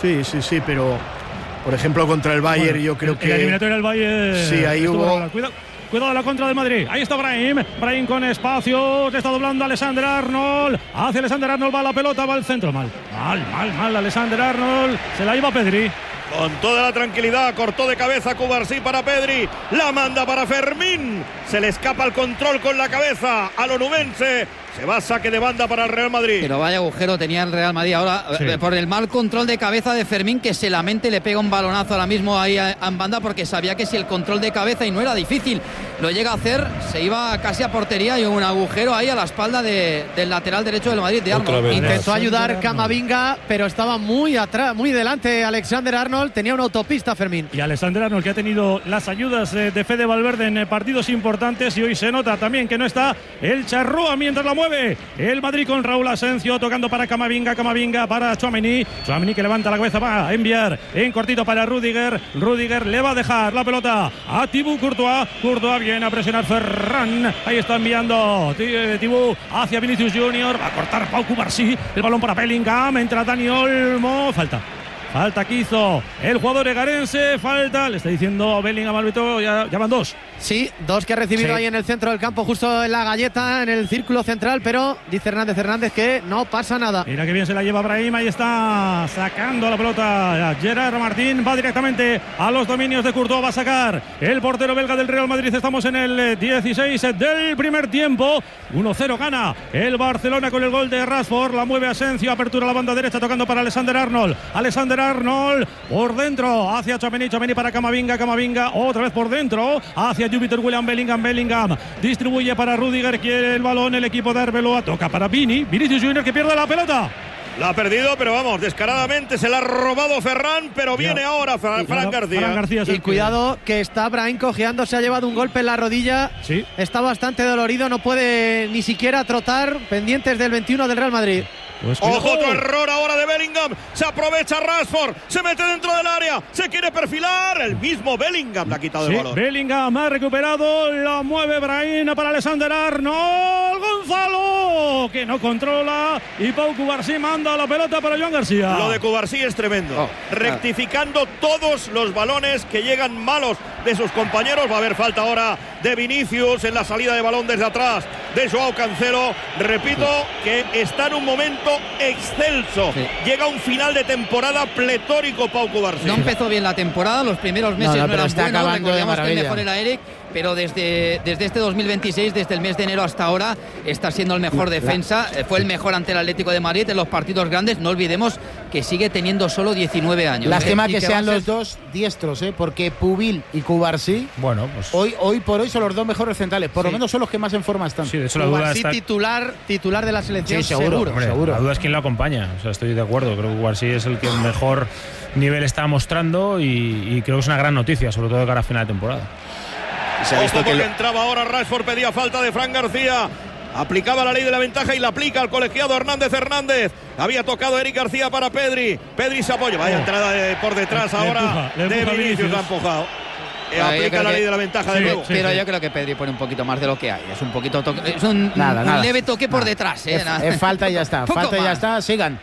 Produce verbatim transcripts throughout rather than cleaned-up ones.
Sí, sí, sí, pero por ejemplo contra el Bayern bueno, yo creo el, que... El eliminatorio del Bayern... Sí, ahí hubo... Cuidado. Cuidado la contra del Madrid. Ahí está Brahim. Brahim con espacio. Te está doblando Alexander Arnold. Hacia Alexander Arnold. Va la pelota. Va al centro. Mal. Mal, mal, mal. Alexander Arnold. Se la lleva Pedri. Con toda la tranquilidad. Cortó de cabeza Cubarsí para Pedri. La manda para Fermín. Se le escapa el control con la cabeza al onubense. Se va a saque de banda para el Real Madrid. Pero vaya agujero tenía el Real Madrid ahora sí. eh, por el mal control de cabeza de Fermín, que se lamenta y le pega un balonazo ahora mismo ahí a, a en banda, porque sabía que si el control de cabeza, y no era difícil, lo llega a hacer, se iba casi a portería, y un agujero ahí a la espalda de, del lateral derecho del Madrid, de Arnold. Intentó ayudar Camavinga, pero estaba muy atrás, muy delante Alexander Arnold, tenía una autopista Fermín. Y Alexander Arnold, que ha tenido las ayudas eh, de Fede Valverde en eh, partidos importantes, y hoy se nota también que no está el Charrúa mientras la mueve el Madrid con Raúl Asencio, tocando para Camavinga, Camavinga para Tchouaméni, Tchouaméni que levanta la cabeza, va a enviar en cortito para Rüdiger, Rüdiger le va a dejar la pelota a Thibaut Courtois, Courtois viene a presionar Ferran, ahí está enviando Thibaut hacia Vinicius Junior, va a cortar Pau Cubarsí, el balón para Bellingham, entra Dani Olmo, falta. Falta que hizo el jugador egarense, falta, le está diciendo Bellingham al árbitro, ya, ya van dos. Sí, dos que ha recibido sí. ahí en el centro del campo, justo en la galleta, en el círculo central, pero dice Hernández Hernández que no pasa nada. Mira que bien se la lleva Brahim, ahí está sacando la pelota Gerard Martín, va directamente a los dominios de Courtois, va a sacar el portero belga del Real Madrid. Estamos en el dieciséis del primer tiempo, uno cero gana el Barcelona con el gol de Rashford, la mueve Asencio, apertura a la banda derecha, tocando para Alexander Arnold, Alexander Arnold por dentro hacia Tchouaméni, Tchouaméni para Camavinga, Camavinga otra vez por dentro hacia Júpiter William Bellingham, Bellingham distribuye para Rüdiger, quiere el balón el equipo de Arbeloa, toca para Vini, Vinicius Junior que pierde la pelota. La ha perdido, pero vamos, descaradamente se la ha robado Ferran, pero viene ya. ahora Fran, Fran García. Fran García y cuidado que está Brahim cojeando, se ha llevado un golpe en la rodilla, sí. está bastante dolorido, no puede ni siquiera trotar, pendientes del veintiuno del Real Madrid. Pues Ojo, otro error ahora de Bellingham. Se aprovecha Rashford, se mete dentro del área, se quiere perfilar. El mismo Bellingham le ha quitado sí, el balón. Bellingham ha recuperado, lo mueve Brahim para Alexander Arnold. Gonzalo, que no controla. Y Pau Cubarsí manda la pelota para Joan García. Lo de Cubarsí es tremendo. Oh, Rectificando ah. todos los balones que llegan malos de sus compañeros. Va a haber falta ahora de Vinicius en la salida de balón desde atrás de Joao Cancelo. Repito sí. que está en un momento excelso. Sí. Llega un final de temporada pletórico Pau Cubarsí. No empezó bien la temporada, los primeros meses no, no, no eran está buenos, recordemos que el mejor era Eric, pero desde, desde este dos mil veintiséis, desde el mes de enero hasta ahora, está siendo el mejor defensa, fue el mejor ante el Atlético de Madrid en los partidos grandes. No olvidemos que sigue teniendo solo diecinueve años. Lástima que, que sean ser... los dos diestros, ¿eh? Porque Pubil y Cubarsí, bueno, pues... hoy, hoy por hoy son los dos mejores centrales, por sí. lo menos son los que más en forma están. Sí, de hecho la duda Cubarsí está... titular, titular de la selección, sí, seguro, seguro. Hombre, seguro. La duda es quién lo acompaña, o sea, estoy de acuerdo, creo que Cubarsí es el que mejor nivel está mostrando y, y creo que es una gran noticia, sobre todo de cara a final de temporada. Se ha visto Ojo que lo... entraba ahora Rashford, pedía falta de Fran García. Aplicaba la ley de la ventaja y la aplica al colegiado Hernández Hernández. Había tocado Eric García para Pedri. Pedri se apoya. Vaya oh. entrada de, por detrás le, ahora le empuja, le de empuja Vinicius. La ha empujado. No, aplica la ley que, de la ventaja sí, de nuevo. Sí, pero sí. yo creo que Pedri pone un poquito más de lo que hay. Es un poquito toque, es un, nada, un nada. leve toque nada. por detrás. ¿eh? Es, es falta y ya está. Falta y ya está. Sigan.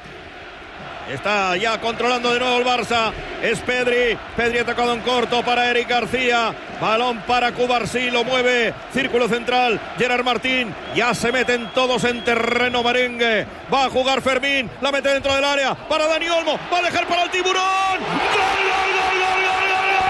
Está ya controlando de nuevo el Barça. Es Pedri. Pedri ha tocado en corto para Eric García. Balón para Cubarsí. Lo mueve. Círculo central. Gerard Martín. Ya se meten todos en terreno merengue. Va a jugar Fermín. La mete dentro del área. Para Dani Olmo. Va a dejar para el Tiburón. ¡Gol, gol, gol, gol, gol!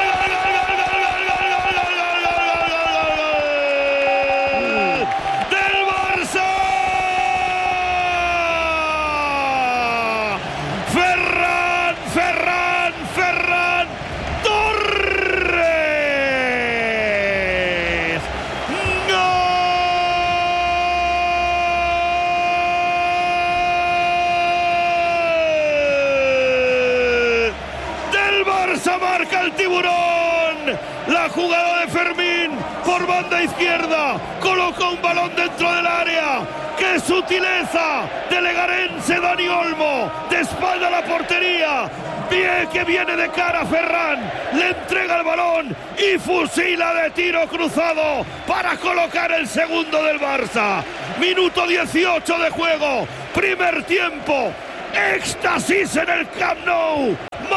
La jugada de Fermín por banda izquierda, coloca un balón dentro del área. ¡Qué sutileza del egarense Dani Olmo! De espalda a la portería. Bien que viene de cara Ferran, le entrega el balón y fusila de tiro cruzado para colocar el segundo del Barça. Minuto dieciocho de juego, primer tiempo. Éxtasis en el Camp Nou.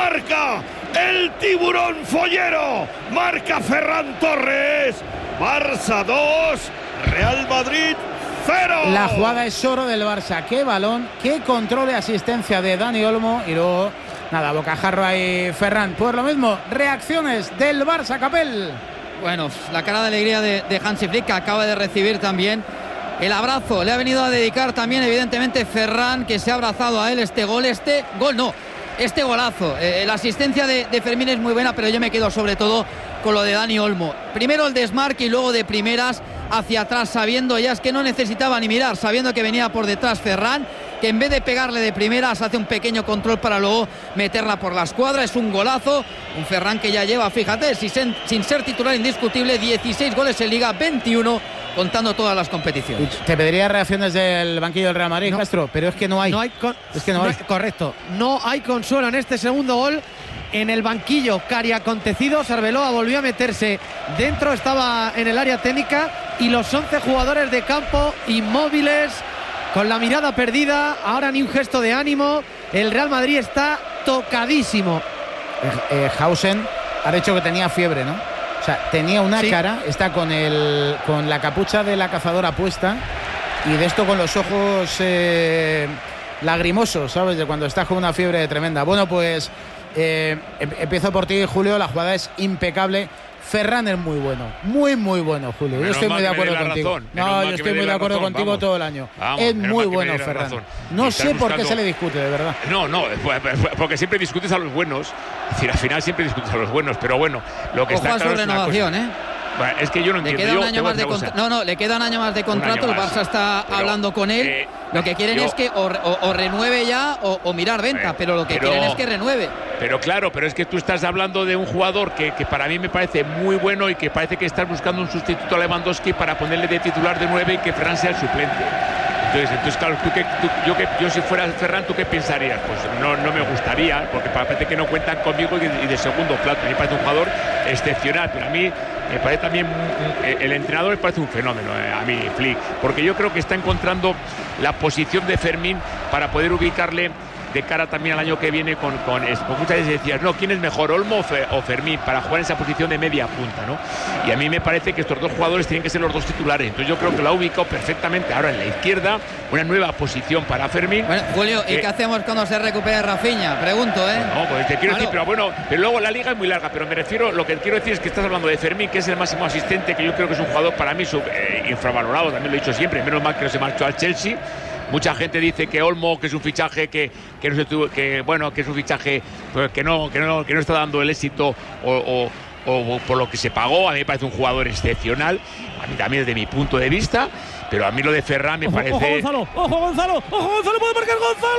marca el tiburón follero, marca Ferran Torres. Barça dos, Real Madrid cero. La jugada es oro del Barça. Qué balón, qué control y asistencia de Dani Olmo. Y luego, nada, bocajarro ahí Ferran. Pues lo mismo, reacciones del Barça, Capel. Bueno, la cara de alegría de, de Hansi Flick, que acaba de recibir también el abrazo. Le ha venido a dedicar también, evidentemente, Ferran, que se ha abrazado a él. Este gol, este gol no, este golazo. Eh, la asistencia de, de Fermín es muy buena, pero yo me quedo sobre todo con lo de Dani Olmo. Primero el desmarque y luego de primeras hacia atrás, sabiendo ya es que no necesitaba ni mirar, sabiendo que venía por detrás Ferran, que en vez de pegarle de primeras hace un pequeño control para luego meterla por la escuadra. Es un golazo, un Ferran que ya lleva, fíjate, sin, sin ser titular indiscutible, dieciséis goles en Liga, veintiuno contando todas las competiciones. Te pediría reacciones del banquillo del Real Madrid, no, Castro, pero es que no hay. No hay con, es que no, no hay. Correcto, no hay consuelo en este segundo gol. En el banquillo, cari acontecido, Arbeloa volvió a meterse dentro, estaba en el área técnica y los once jugadores de campo inmóviles, con la mirada perdida, ahora ni un gesto de ánimo. El Real Madrid está tocadísimo. Eh, eh, Hausen ha dicho que tenía fiebre, ¿no? O sea, tenía una sí. cara, está con, el, con la capucha de la cazadora puesta y de esto con los ojos eh, lagrimosos, ¿sabes? De cuando estás con una fiebre tremenda. Bueno, pues eh, empiezo por ti, Julio. La jugada es impecable. Ferran es muy bueno, muy muy bueno, Julio. Menos yo estoy muy de acuerdo contigo. No, yo estoy muy de acuerdo razón, contigo vamos. todo el año. Vamos, es muy bueno Ferran. No sé por buscando... qué se le discute, de verdad. No, no, porque siempre discutes a los buenos. Es decir, al final siempre discutes a los buenos, pero bueno, lo que Ojo está a claro su es una renovación, cosa. ¿eh? Bueno, es que yo no le entiendo. Queda un yo, año más de contra... No, no, le queda un año más de contrato. El Barça está pero, hablando con él. Eh, lo que quieren yo, es que o, o, o renueve ya o, o mirar venta, eh, pero lo que pero, quieren es que renueve. Pero claro, pero es que tú estás hablando de un jugador que, que para mí me parece muy bueno y que parece que estás buscando un sustituto a Lewandowski para ponerle de titular de nueve y que Ferran sea el suplente. Entonces, entonces claro, tú que, tú, yo, que, yo si fuera Ferran, ¿tú qué pensarías? Pues no, no me gustaría, porque parece que no cuentan conmigo y de, y de segundo plato. A mí me parece un jugador excepcional, pero a mí me parece también, el entrenador me parece un fenómeno, eh, a mí, Flick, porque yo creo que está encontrando la posición de Fermín para poder ubicarle de cara también al año que viene con, con porque muchas veces decías, no, ¿quién es mejor, Olmo o, Fe, o Fermín para jugar en esa posición de media punta, ¿no? Y a mí me parece que estos dos jugadores tienen que ser los dos titulares, entonces yo creo que lo ha ubicado perfectamente ahora en la izquierda, una nueva posición para Fermín. Bueno, Julio, ¿y eh, qué hacemos cuando se recupere Rafinha? Pregunto, ¿eh? No, pues te quiero claro. decir, pero bueno, pero luego la liga es muy larga, pero me refiero, lo que quiero decir es que estás hablando de Fermín, que es el máximo asistente, que yo creo que es un jugador para mí sub, eh, infravalorado, también lo he dicho siempre, menos mal que no se marchó al Chelsea. Mucha gente dice que Olmo, que es un fichaje que, que no se tuvo, que bueno, que es un fichaje pues, que no, que no, que no está dando el éxito o, o, o por lo que se pagó. A mí me parece un jugador excepcional, a mí también desde mi punto de vista, pero a mí lo de Ferran me ojo, parece. Ojo Gonzalo, ojo Gonzalo, ojo Gonzalo, puede marcar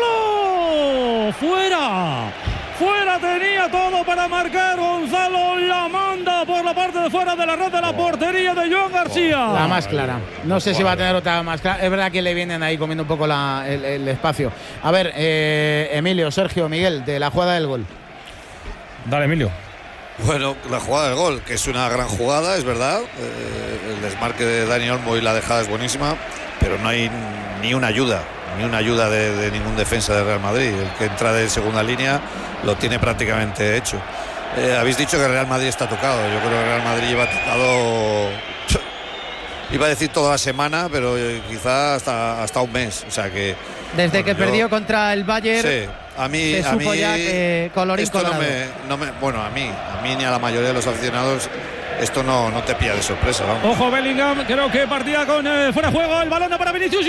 Gonzalo. Fuera. Fuera, tenía todo para marcar. Gonzalo la manda por la parte de fuera de la red de la portería de Joan García. La más clara. No sé si va a tener otra más clara. Es verdad que le vienen ahí comiendo un poco la, el, el espacio. A ver, eh, Emilio, Sergio, Miguel, de la jugada del gol. Dale, Emilio. Bueno, la jugada del gol, que es una gran jugada, es verdad. Eh, el desmarque de Dani Olmo y la dejada es buenísima, pero no hay ni una ayuda. Ni una ayuda de, de ningún defensa de Real Madrid. El que entra de segunda línea lo tiene prácticamente hecho. Eh, habéis dicho que el Real Madrid está tocado. Yo creo que el Real Madrid lleva tocado, iba a decir toda la semana, pero quizá hasta, hasta un mes. O sea que desde bueno, que yo, perdió contra el Bayern, sí, a mí, se a supo mí, ya que colorín esto colorado. No me, no me, bueno, a mí, a mí ni a la mayoría de los aficionados. Esto no, no te pilla de sorpresa, vamos. Ojo Bellingham, creo que partía con eh, fuera de juego, el balón para Vinicius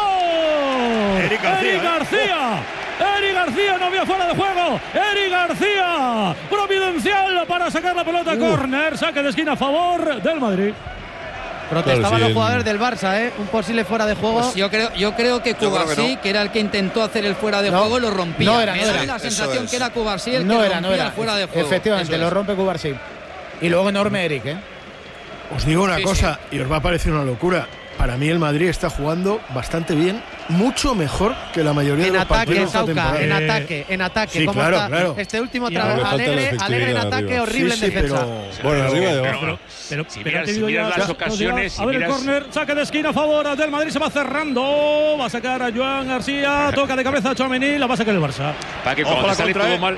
Junior. Eric García. Eric García. Eric García no había fuera de juego. Eric García, providencial para sacar la pelota, uh. córner, saque de esquina a favor del Madrid. Protestaban claro, sí, los jugadores del Barça, ¿eh? Un posible fuera de juego. Pues yo creo, yo creo que Cubarsí, que, no. que era el que intentó hacer el fuera de no, juego, lo rompía. No era, Me no da era. la sensación que era Cubarsí el no que era, rompía no era. el fuera de juego. Efectivamente, lo rompe Cubarsí. Y luego enorme Eric, ¿eh? Os digo una sí, cosa, sí. y os va a parecer una locura. Para mí el Madrid está jugando bastante bien, mucho mejor que la mayoría en de los ataque, partidos de esta Sauca, temporada. en ataque, en ataque. Sí, ¿Cómo claro, está claro. este último Y trabajo? Alegre, alegre en ataque, arriba. horrible sí, en sí, defensa. pero, Bueno, arriba y abajo. Pero, pero, si pero miras, ha si miras ya, las ocasiones, a ver si el miras... córner, saque de esquina a favor del Madrid, se va cerrando, va a sacar a Joan García, toca de cabeza a Tchouaméni, la va a sacar el Barça. Para que cuando te sale todo mal,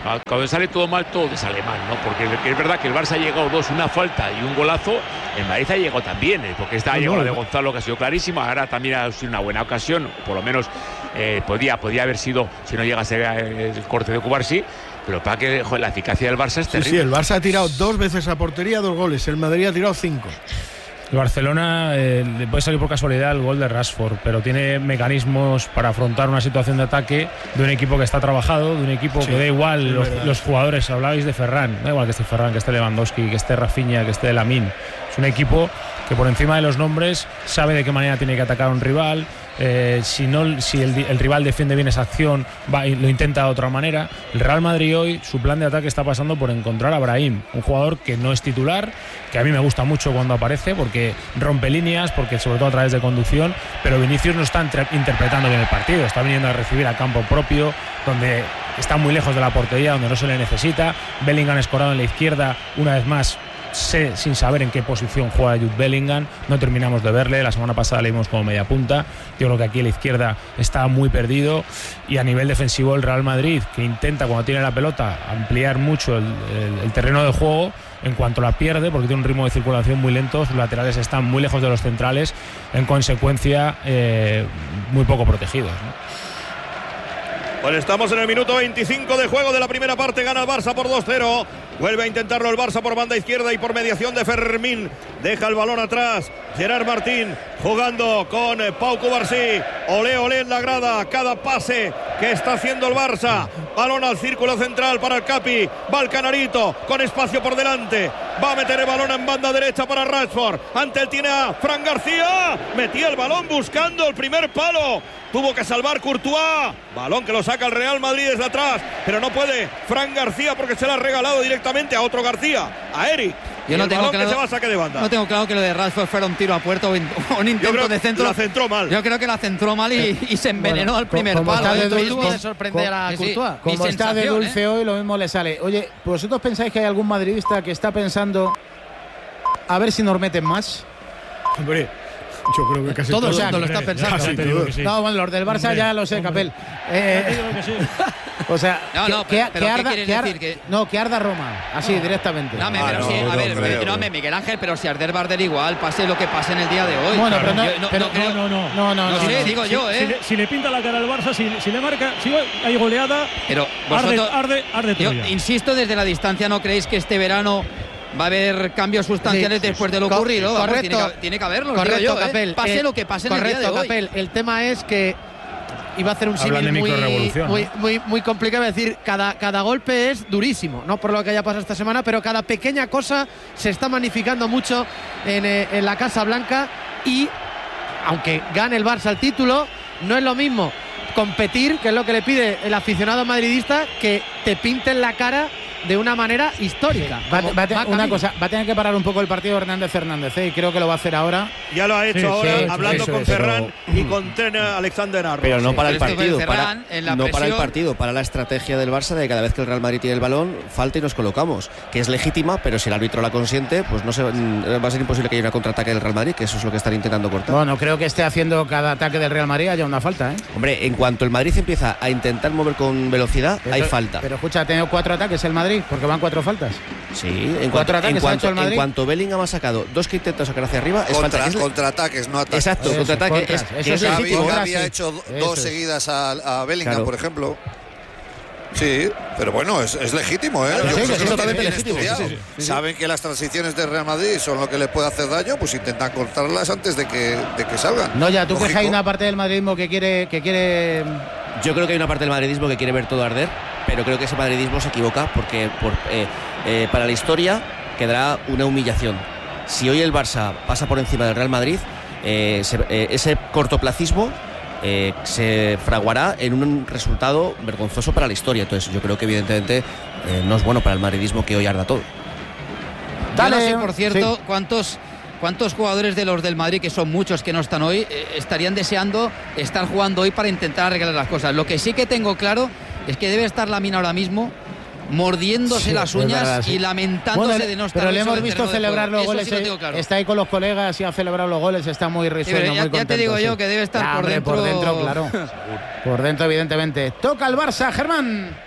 Cuando sale todo mal, todo te sale mal, ¿no? Porque es verdad que el Barça ha llegado dos, una falta y un golazo. El Madrid ha llegado también, ¿eh? Porque esta ha llegado la de Gonzalo, que ha sido clarísima. Ahora también ha sido una buena ocasión, por lo menos eh, podía, podía haber sido, si no llega a ser el corte de Cubarsí. Pero para que joder, la eficacia del Barça es terrible. Sí, sí, el Barça ha tirado dos veces a portería, dos goles. El Madrid ha tirado cinco. El Barcelona eh, le puede salir por casualidad el gol de Rashford, pero tiene mecanismos para afrontar una situación de ataque de un equipo que está trabajado, de un equipo sí, que da igual los, los jugadores. Hablabais de Ferran, da igual que esté Ferran, que esté Lewandowski, que esté Rafinha, que esté Lamine. Es un equipo que por encima de los nombres sabe de qué manera tiene que atacar a un rival. Eh, si no, si el, el rival defiende bien esa acción, va y lo intenta de otra manera. El Real Madrid hoy, su plan de ataque está pasando por encontrar a Brahim, un jugador que no es titular, que a mí me gusta mucho cuando aparece porque rompe líneas, porque sobre todo a través de conducción, pero Vinicius no está entre, interpretando bien el partido, está viniendo a recibir a campo propio, donde está muy lejos de la portería, donde no se le necesita. Bellingham escorado en la izquierda, una vez más sé, sin saber en qué posición juega Jude Bellingham, no terminamos de verle. La semana pasada le vimos como media punta. Yo creo que aquí a la izquierda está muy perdido, y a nivel defensivo el Real Madrid, que intenta cuando tiene la pelota ampliar mucho el, el, el terreno de juego, en cuanto la pierde, porque tiene un ritmo de circulación muy lento, sus laterales están muy lejos de los centrales, en consecuencia eh, muy poco protegidos, ¿no? Pues estamos en el minuto veinticinco de juego de la primera parte. Gana el Barça por dos cero. Vuelve a intentarlo el Barça por banda izquierda y por mediación de Fermín. Deja el balón atrás Gerard Martín jugando con Pau Cubarsí. Olé, olé en la grada. Cada pase que está haciendo el Barça. Balón al círculo central para el Capi. Va el Canarito con espacio por delante. Va a meter el balón en banda derecha para Rashford. Ante él tiene a Fran García. Metía el balón buscando el primer palo. Tuvo que salvar Courtois. Balón que lo saca el Real Madrid desde atrás. Pero no puede Fran García porque se lo ha regalado directamente a otro García, a Eric. Yo no tengo, claro, que se va a saque de banda. no tengo claro que lo de Rashford fuera un tiro a puerta o un intento de centro. La centró mal. Yo creo que la centró mal y, y se envenenó bueno, al primer como palo. Está de Tuvo de sorprender a sí, Courtois. sí. Como está de dulce ¿eh? hoy, lo mismo le sale. Oye, ¿vosotros pensáis que hay algún madridista que está pensando a ver si nos meten más? Hombre, yo creo que casi todo el todo, mundo lo está pensando. Casi te digo todo. que sí. No, bueno, los del Barça Hombre, ya lo sé, hombre. Capel. Eh, Sí. o sea, No, no, que, pero- que pero ¿qué arda, quieres que arda- decir? Que- no, que arda Roma, así directamente. No, me, Ah, pero no, sí, a no ver, creo. no, me, Miguel Ángel, pero si Arder Barder igual, pase lo que pase en el día de hoy. Bueno, pero no, Yo no- pero no creo- No, no, no. no, no, No no, sé, no. digo yo, Si, ¿eh? le, si le pinta la cara al Barça, si, si le marca, si hay goleada, Pero arde, vosotros, arde, arde yo Troya. insisto, desde la distancia, ¿no creéis que este verano va a haber cambios sustanciales Sí, después de lo co- ocurrido? Vamos, correcto. tiene, que, tiene que haberlo, Correcto, digo yo, ¿eh? Capel. Pase Eh, lo que pase en el correcto, día de hoy. Capel. El tema es que iba a hacer un Hablan símil de muy, microrrevolución, muy, ¿no? muy, muy complicado. Es decir, cada, cada golpe es durísimo, no por lo que haya pasado esta semana, pero cada pequeña cosa se está magnificando mucho en, eh, en la Casa Blanca, y aunque gane el Barça el título, no es lo mismo competir, que es lo que le pide el aficionado madridista, que te pinten la cara de una manera histórica. Va, Como va a te- va una camino. cosa, va a tener que parar un poco el partido Hernández Hernández, ¿eh? Y creo que lo va a hacer ahora. Ya lo ha hecho Sí, ahora, sí, hablando eso con es, Ferran y con Trent Alexander-Arnold. Pero no Sí. para el Pero esto partido, con para, Ferran, en la no para el presión. partido, para la estrategia del Barça de que cada vez que el Real Madrid tiene el balón, falta y nos colocamos, que es legítima, pero si el árbitro la consiente, pues no se, mm, va a ser imposible que haya una contraataque del Real Madrid, que eso es lo que están intentando cortar. Bueno, creo que esté haciendo cada ataque del Real Madrid haya una falta, ¿eh? Hombre, en cuanto el Madrid empieza a intentar mover con velocidad, hay Pero- falta. Pero escucha, ha tenido cuatro ataques el Madrid, porque van cuatro faltas. Sí, en Cuatro cuanto, ataques en, ha cuanto, hecho el Madrid. en cuanto Bellingham ha sacado dos que intenta sacar hacia arriba, es Contra, falta. Es- contraataques, no ataques. exacto, Eso, contraataque. contras. Es, Eso que es es el Gavi, legítimo. legítimo. Gavi Ahora ha sí. hecho Eso dos es. seguidas a, a Bellingham, Claro. por ejemplo. Sí, pero bueno, es, es legítimo, ¿eh? Claro, Yo sí, creo sí, que sí, lo totalmente tienen bien legítimo, estudiado. sí, sí, sí, sí. Saben que las transiciones de Real Madrid son lo que les puede hacer daño, pues intentan cortarlas antes de que, de que salgan. No, ya, ¿tú crees que hay Lógico. una parte del madridismo que quiere, que quiere Yo creo que hay una parte del madridismo que quiere ver todo arder, pero creo que ese madridismo se equivoca porque por, eh, eh, para la historia quedará una humillación. Si hoy el Barça pasa por encima del Real Madrid, eh, se- eh, ese cortoplacismo eh, se fraguará en un resultado vergonzoso para la historia. Entonces yo creo que evidentemente eh, no es bueno para el madridismo que hoy arda todo. Yo no Dale, sé, por cierto, sí. cuántos cuántos jugadores de los del Madrid, que son muchos que no están hoy, eh, estarían deseando estar jugando hoy para intentar arreglar las cosas. Lo que sí que tengo claro es que debe estar Lamine ahora mismo mordiéndose Sí, las es uñas verdad, sí. y lamentándose Bueno, de no estar pero hoy le sobre hemos el visto terreno de celebrar juego. los Eso goles. sí lo eh, tengo claro. Está ahí con los colegas y ha celebrado los goles. Está muy risueño, pero ya- muy ya te contento, digo yo sí. que debe estar Ya, por hombre, dentro- por dentro, claro. Por dentro, evidentemente. Toca el Barça, Germán.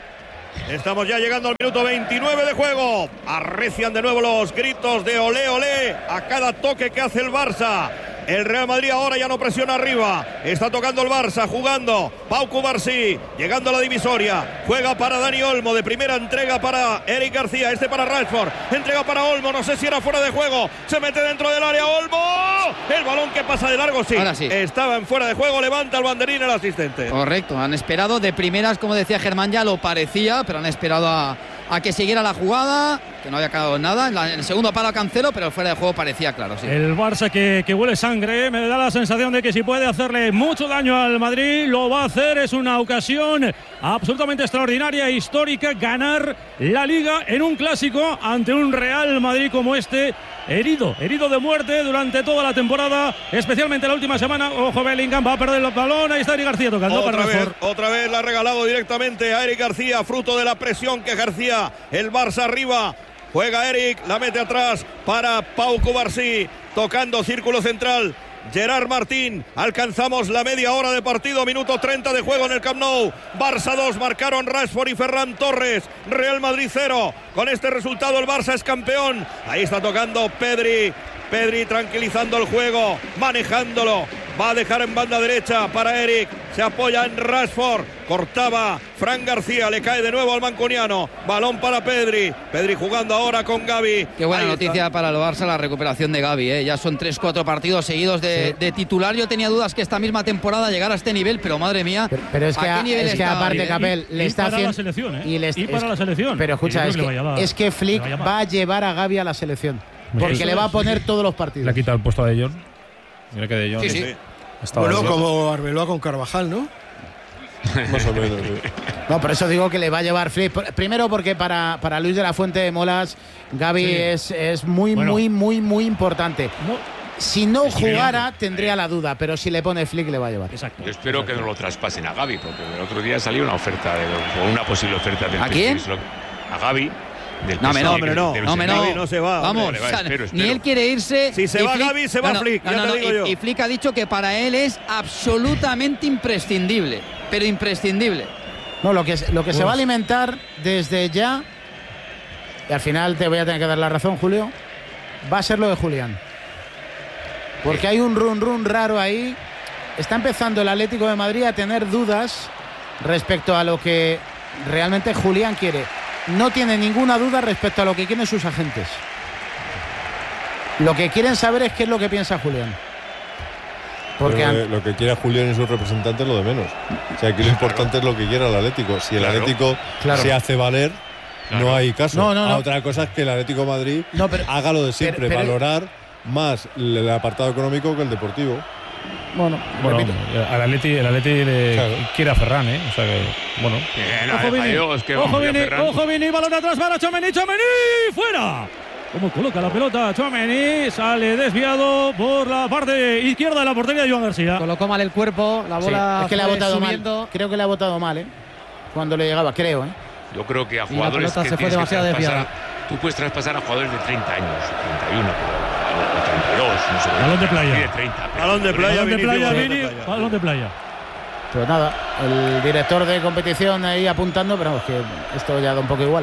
Estamos ya llegando al minuto veintinueve de juego. Arrecian de nuevo los gritos de olé, olé a cada toque que hace el Barça. El Real Madrid ahora ya no presiona arriba. Está tocando el Barça, jugando Pau Cubarsí, llegando a la divisoria. Juega para Dani Olmo, de primera entrega para Eric García, este para Rashford. Entrega para Olmo, no sé si era fuera de juego. Se mete dentro del área Olmo. El balón que pasa de largo, sí. Ahora sí. Estaba en fuera de juego, levanta el banderín el asistente. Correcto, han esperado de primeras, como decía Germán, ya lo parecía, pero han esperado a, a que siguiera la jugada, que no había acabado nada. En, la, en el segundo palo Cancelo, pero fuera de juego parecía claro, sí. El Barça que, que huele sangre, me da la sensación de que si puede hacerle mucho daño al Madrid, lo va a hacer. Es una ocasión absolutamente extraordinaria, histórica, ganar la Liga en un clásico ante un Real Madrid como este, herido, herido de muerte durante toda la temporada, especialmente la última semana. Ojo, Bellingham va a perder el balón, ahí está Eric García tocando otra para vez, Rashford. otra vez la ha regalado directamente a Eric García, fruto de la presión que ejercía el Barça arriba. Juega Eric, la mete atrás para Pau Cubarsí, tocando círculo central. Gerard Martín, alcanzamos la media hora de partido, minuto treinta de juego en el Camp Nou. Barça dos, marcaron Rashford y Ferran Torres. Real Madrid cero. Con este resultado el Barça es campeón. Ahí está tocando Pedri. Pedri tranquilizando el juego, manejándolo. Va a dejar en banda derecha para Eric. Se apoya en Rashford. Cortaba Fran García. Le cae de nuevo al mancuniano. Balón para Pedri. Pedri jugando ahora con Gavi. Qué buena Ahí noticia está. para el Barça la recuperación de Gavi, ¿eh? Ya son tres cuatro partidos seguidos de, sí. de titular. Yo tenía dudas que esta misma temporada llegara a este nivel, pero madre mía. Pero, pero es que, ¿a a, qué nivel es que está aparte, Gavi, Capel, eh? le y está para haciendo. la selección, ¿eh? Y, les, y para es, la selección. Pero escucha, que es que, a, es que Flick a va a llevar a Gavi a la selección. Porque Eso le va a es, poner sí. todos los partidos. Le ha quitado el puesto a De Jong. Mira que De Jong. Sí, sí. Estaba Bueno, dentro. como Arbeloa con Carvajal, ¿no? Más o menos, sí. No, por eso digo que le va a llevar Flick. Primero porque para, para Luis de la Fuente de Molas, Gavi Sí. es, es muy, Bueno. muy, muy, muy importante. No, Si no Es que jugara, no. tendría la duda, pero si le pone Flick, le va a llevar. exacto. Yo espero que no lo traspasen a Gavi, porque el otro día salió una oferta, de, o una posible oferta del ¿A quién? P S G, A Gavi. Del No, P S G, no, hombre, no. del No, P S G. no. Gavi no se va, Vamos, hombre, va, o sea, espero, ni espero. él quiere irse. Si se y va Flick- Gavi, se va no, Flick, no, ya no, te no, digo y, yo. y Flick ha dicho que para él es absolutamente imprescindible, pero imprescindible. No, lo que, es- lo que se Pues- va a alimentar desde ya, y al final te voy a tener que dar la razón, Julio, va a ser lo de Julián. Porque hay un run run raro ahí. Está empezando el Atlético de Madrid a tener dudas respecto a lo que realmente Julián quiere. No tiene ninguna duda respecto a lo que quieren sus agentes. Lo que quieren saber es qué es lo que piensa Julián. Porque Pero, an- eh, lo que quiera Julián y sus representantes es lo de menos. O sea, aquí lo importante es lo que quiera el Atlético. Si el Claro. Atlético Claro. se hace valer, Claro. no hay caso. No, no, no. Ah, otra cosa es que el Atlético de Madrid No, pero- haga lo de siempre, pero- pero- valorar más el apartado económico que el deportivo. bueno, Bueno, repito. al Atleti, el Atleti le Claro. quiere a Ferran, ¿eh? O sea que, bueno. Bien, Ojo, a Vini. Dios, que Ojo, vamos, ya Vini. Ferran. Ojo, Vini. Balón atrás para Tchouaméni. Tchouaméni. ¡Fuera! ¿Cómo coloca la pelota? Tchouaméni sale desviado por la parte izquierda de la portería de Joan García. Colocó mal el cuerpo, la Sí, bola es que le ha fue botado subiendo. mal. Creo que le ha botado mal, ¿eh? Cuando le llegaba, creo, ¿eh? Yo creo que a Y la jugadores pelota que se fue tienes que demasiado traspasar, desviada. tú puedes traspasar a jugadores de treinta años, treinta y uno, o treinta y dos, no sé. Balón de playa. Sí, de treinta, pero- Balón de playa, Balón de Vinicius, playa, balón de Vini. playa. Balón de playa. Pues nada, el director de competición ahí apuntando, pero vamos, que esto ya da un poco igual.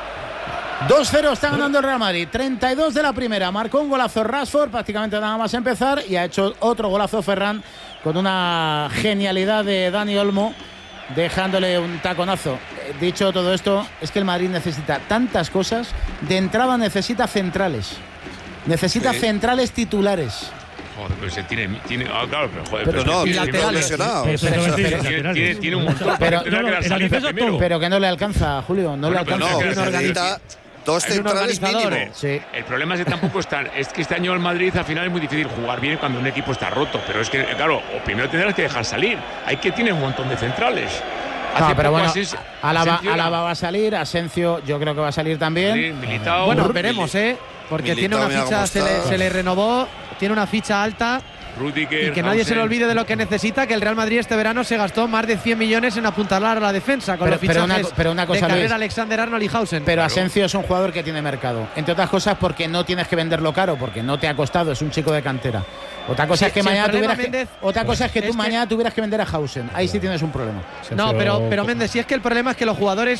dos cero está ganando el Real Madrid. treinta y dos de la primera. Marcó un golazo Rashford, prácticamente nada más empezar, y ha hecho otro golazo Ferran con una genialidad de Dani Olmo, dejándole un taconazo. Eh, Dicho todo esto, es que el Madrid necesita tantas cosas. De entrada necesita centrales. Necesita Sí. centrales titulares. Joder, pero se tiene, tiene ah, claro, pero joder, Pero pero no, es que tiene tiene- todo lesionado. Eso te iba a decir, tiene, laterales. tiene, tiene un montón. Pero- para tener no, que no, dar en la salida defensa primero. todo. Pero que no le alcanza, Julio, no Bueno, le pero alcanza. No, que necesita necesita- dos Hay un centrales organizador. mínimo. Sí. El problema es que tampoco está, es que este año el Madrid al final es muy difícil jugar bien cuando un equipo está roto, pero es que claro, o primero tendrás que dejar salir. Hay que tiene un montón de centrales. No, Hace pero poco bueno, Asens- Alaba, Asensio era- Alaba va a salir, Asensio yo creo que va a salir también. Sí, Militao. Bueno, Ru- veremos, ¿eh? Porque Militao, tiene una mira ficha, cómo se le, está. se le renovó, tiene una ficha alta. Rudiger, Y que nadie se le Hausen. olvide de lo que necesita, que el Real Madrid este verano se gastó más de cien millones en apuntalar a la defensa con Pero- los fichajes pero una- pero una cosa, de carrera Luis. Alexander Arnold y Hausen. Pero Asensio es un jugador que tiene mercado. Entre otras cosas porque no tienes que venderlo caro, porque no te ha costado, es un chico de cantera. Otra cosa Si- es que si el mañana problema, tuvieras que, Méndez, otra cosa es que tú es que- mañana tuvieras que vender a Hausen. Ahí sí tienes un problema. No, pero, pero Méndez, si es que el problema es que los jugadores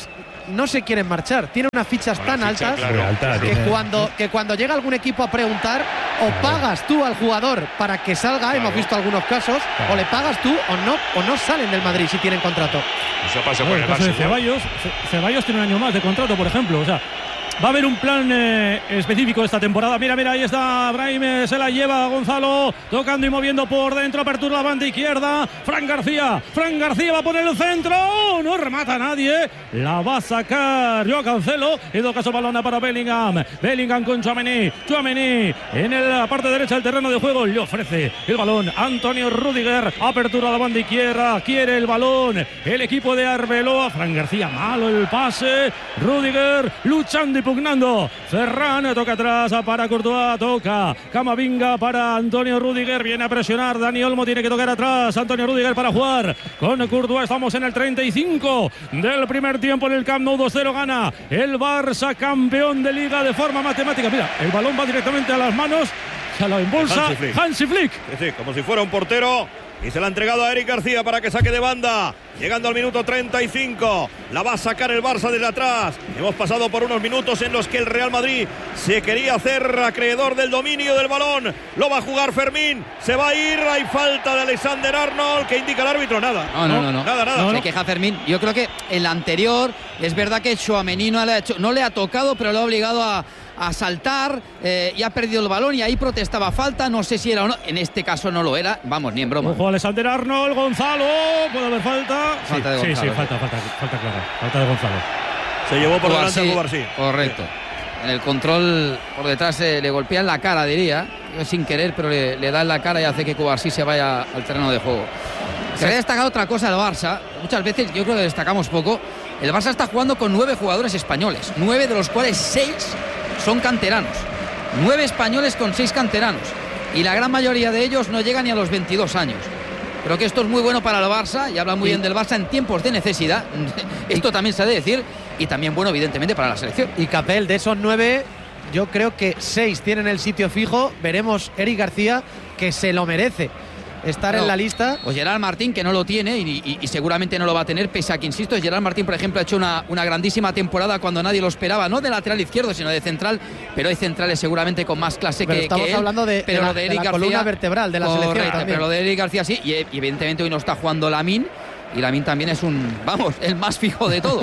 no se quieren marchar. Tiene unas fichas Bueno, tan ficha, altas claro. alta, que, tiene. cuando, que cuando llega algún equipo a preguntar, o pagas tú al jugador para que salga, Claro. hemos visto algunos casos, Claro. o le pagas tú o no, o no salen del Madrid si tienen contrato. Eso pasa Bueno, con el el caso de Barça. igual. Ceballos, Ce- Ceballos tiene un año más de contrato, por ejemplo. O sea, va a haber un plan eh, específico esta temporada. Mira, mira, ahí está Brahim, eh, se la lleva Gonzalo, tocando y moviendo por dentro, apertura la banda izquierda. Fran García, Fran García va a poner el centro, no remata a nadie, la va a sacar Joao Cancelo. En todo caso, balona para Bellingham, Bellingham con Tchouaméni, Tchouaméni en la parte derecha del terreno de juego, le ofrece el balón Antonio Rüdiger, apertura a la banda izquierda, quiere el balón el equipo de Arbeloa. Fran García, malo el pase, Rüdiger luchando y pugnando. Ferran toca atrás para Courtois, toca Camavinga para Antonio Rüdiger, viene a presionar Dani Olmo, tiene que tocar atrás Antonio Rüdiger para jugar con Courtois. Estamos en el treinta y cinco del primer tiempo en el Camp Nou. Dos cero gana el Barça, campeón de Liga de forma matemática. Mira, el balón va directamente a las manos, se lo impulsa Hansi Flick. Hansi Flick. Sí, sí, como si fuera un portero. Y se la ha entregado a Eric García para que saque de banda. Llegando al minuto treinta y cinco. La va a sacar el Barça desde atrás. Hemos pasado por unos minutos en los que el Real Madrid se quería hacer acreedor del dominio del balón. Lo va a jugar Fermín. Se va a ir. Hay falta de Alexander Arnold. ¿Qué indica el árbitro? Nada. No, no, no, no. Nada, nada. Se queja Fermín. Yo creo que el anterior es verdad que Tchouaméni no le ha hecho, no le ha tocado, pero lo ha obligado a, a saltar eh, y ha perdido el balón y ahí protestaba falta. No sé si era o no. En este caso no lo era. Vamos, ni en broma. Ojo, Alexander Arnold, Gonzalo, puede haber falta. Falta de sí, Gonzalo, sí, sí, falta, falta, falta clara. Falta de Gonzalo. Se llevó por delante a Cubarsí, Cubarsí. correcto. En el control por detrás eh, le golpea en la cara, diría, sin querer, pero le, le da en la cara y hace que Cubarsí se vaya al terreno de juego. Se había destacado otra cosa al Barça. Muchas veces yo creo que destacamos poco. El Barça está jugando con nueve jugadores españoles, nueve de los cuales seis son canteranos. Nueve españoles con seis canteranos. Y la gran mayoría de ellos no llegan ni a los veintidós años. Creo que esto es muy bueno para el Barça y habla muy bien del Barça en tiempos de necesidad. Esto también se ha de decir. Y también bueno, evidentemente, para la selección. Y Capel, de esos nueve, yo creo que seis tienen el sitio fijo. Veremos Eric García, que se lo merece estar No, en la lista. O Gerard Martín, que no lo tiene y, y- y seguramente no lo va a tener, pese a que, insisto, Gerard Martín, por ejemplo, ha hecho una, una grandísima temporada cuando nadie lo esperaba, no de lateral izquierdo, sino de central, pero hay centrales seguramente con más clase Pero que, estamos que él. hablando de- pero de la- lo de de Eric la García, columna vertebral de la selección correcto, también. pero lo de Eric García sí, y, y evidentemente hoy no está jugando Lamine, y Lamine también es un, vamos, el más fijo de todos.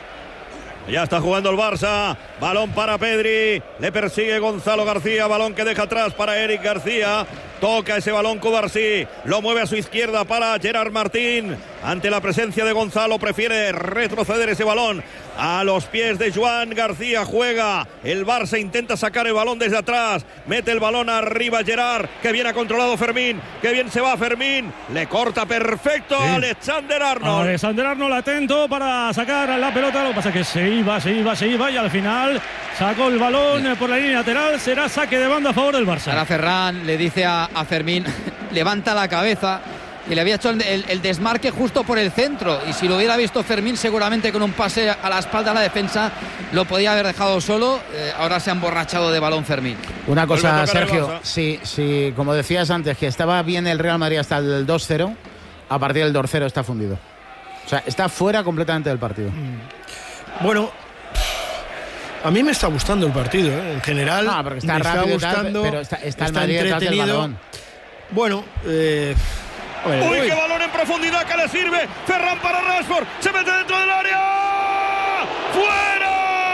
Ya está jugando el Barça. Balón para Pedri. Le persigue Gonzalo García. Balón que deja atrás para Eric García. Toca ese balón Cubarsí. Lo mueve a su izquierda para Gerard Martín. Ante la presencia de Gonzalo prefiere retroceder ese balón a los pies de Joan García. Juega. El Barça intenta sacar el balón desde atrás. Mete el balón arriba Gerard. Que bien ha controlado Fermín. Que bien se va Fermín. Le corta perfecto a Alexander Arnold. Alexander Arnold atento para sacar la pelota. Lo que pasa es que se iba, se iba, se iba y al final sacó el balón sí. por la línea lateral. Será saque de banda a favor del Barça. Ahora Ferran le dice a, a Fermín, levanta la cabeza. Y le había hecho el, el, el desmarque justo por el centro. Y si lo hubiera visto Fermín, seguramente con un pase a la espalda de la defensa lo podía haber dejado solo. Eh, ahora se ha emborrachado de balón Fermín. Una cosa, Sergio, si, si, como decías antes, que estaba bien el Real Madrid hasta el dos cero, a partir del dos cero está fundido. O sea, está fuera completamente del partido. Bueno, a mí me está gustando el partido, ¿eh? En general. No, porque está me rápido, está gustando, tal, pero está, está, está el Madrid detrás del entretenido. balón. Bueno, eh, Uy, uy, qué balón en profundidad que le sirve. Ferran para Rashford. Se mete dentro del área. ¡Fuera!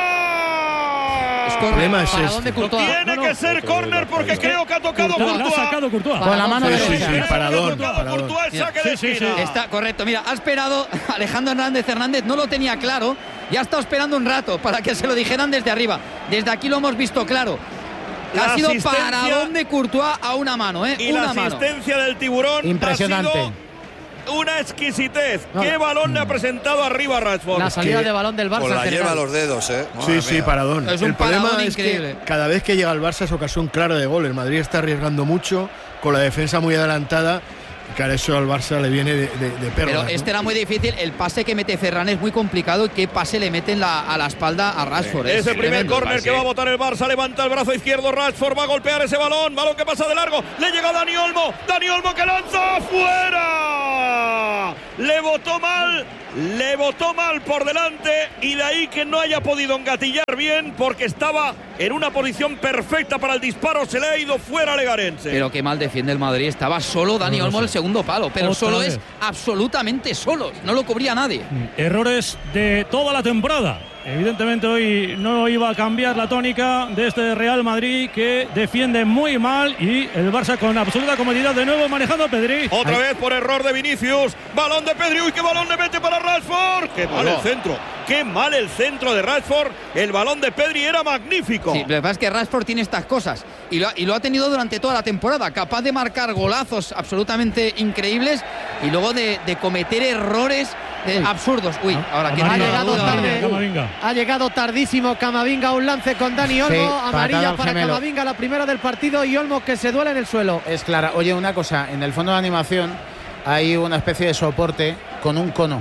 Es El problema es ¿Para este. dónde Courtois? Tiene No, no. que ser córner porque creo que ha tocado Courtois, la ha Courtois. sacado Courtois. Con la mano Sí, derecha. sí, sí, paradón, Ha tocado paradón. Courtois, Mira, saque sí, de sí, esquina. sí. Está correcto, mira, ha esperado Alejandro Hernández Hernández, no lo tenía claro, ya ha estado esperando un rato para que se lo dijeran desde arriba. Desde aquí lo hemos visto claro. La ha sido asistencia- paradón de Courtois a una mano, ¿eh? Y una la mano. asistencia del tiburón Impresionante. ha sido una exquisitez. No, ¿Qué no. balón le ha presentado arriba Rashford? La salida que de balón del Barça Con en la general. lleva a los dedos, ¿eh? sí, Madre sí, mía. paradón. Es un el problema paradón es increíble. que cada vez que llega al Barça es ocasión clara de gol. El Madrid está arriesgando mucho, con la defensa muy adelantada. Y claro, eso al Barça le viene de, de, de perlas, Pero ¿no? este era muy difícil, el pase que mete Ferran es muy complicado y qué pase le meten la, a la espalda a Rashford. Es Es el primer tremendo. córner que va a botar el Barça. Levanta el brazo izquierdo. Rashford va a golpear ese balón. Balón que pasa de largo. Le llega Dani Olmo. Dani Olmo que lanza. ¡Fuera! le botó mal, le botó mal por delante y de ahí que no haya podido engatillar bien porque estaba en una posición perfecta para el disparo, se le ha ido fuera Legarense. Pero qué mal defiende el Madrid, estaba solo Dani Olmo el segundo palo, pero Otra solo vez. es absolutamente solo, no lo cubría nadie. Errores de toda la temporada. Evidentemente hoy no iba a cambiar la tónica de este Real Madrid que defiende muy mal y el Barça con absoluta comodidad de nuevo manejando a Pedri. Otra Ay. vez por error de Vinicius, balón de Pedri, uy, qué balón le mete para Rashford. Qué mal el centro, qué mal el centro de Rashford. El balón de Pedri era magnífico. Sí, lo que pasa es que Rashford tiene estas cosas y lo, ha, y lo ha tenido durante toda la temporada, capaz de marcar golazos absolutamente increíbles y luego de, de cometer errores eh, absurdos. Uy, ahora que Ha llegado tarde, Camavinga. ha llegado tardísimo Camavinga, un lance con Dani Olmo, Sí, amarilla patada al para gemelo. Camavinga, la primera del partido, y Olmo que se duele en el suelo. Es clara. Oye, una cosa, en el fondo de animación hay una especie de soporte con un cono.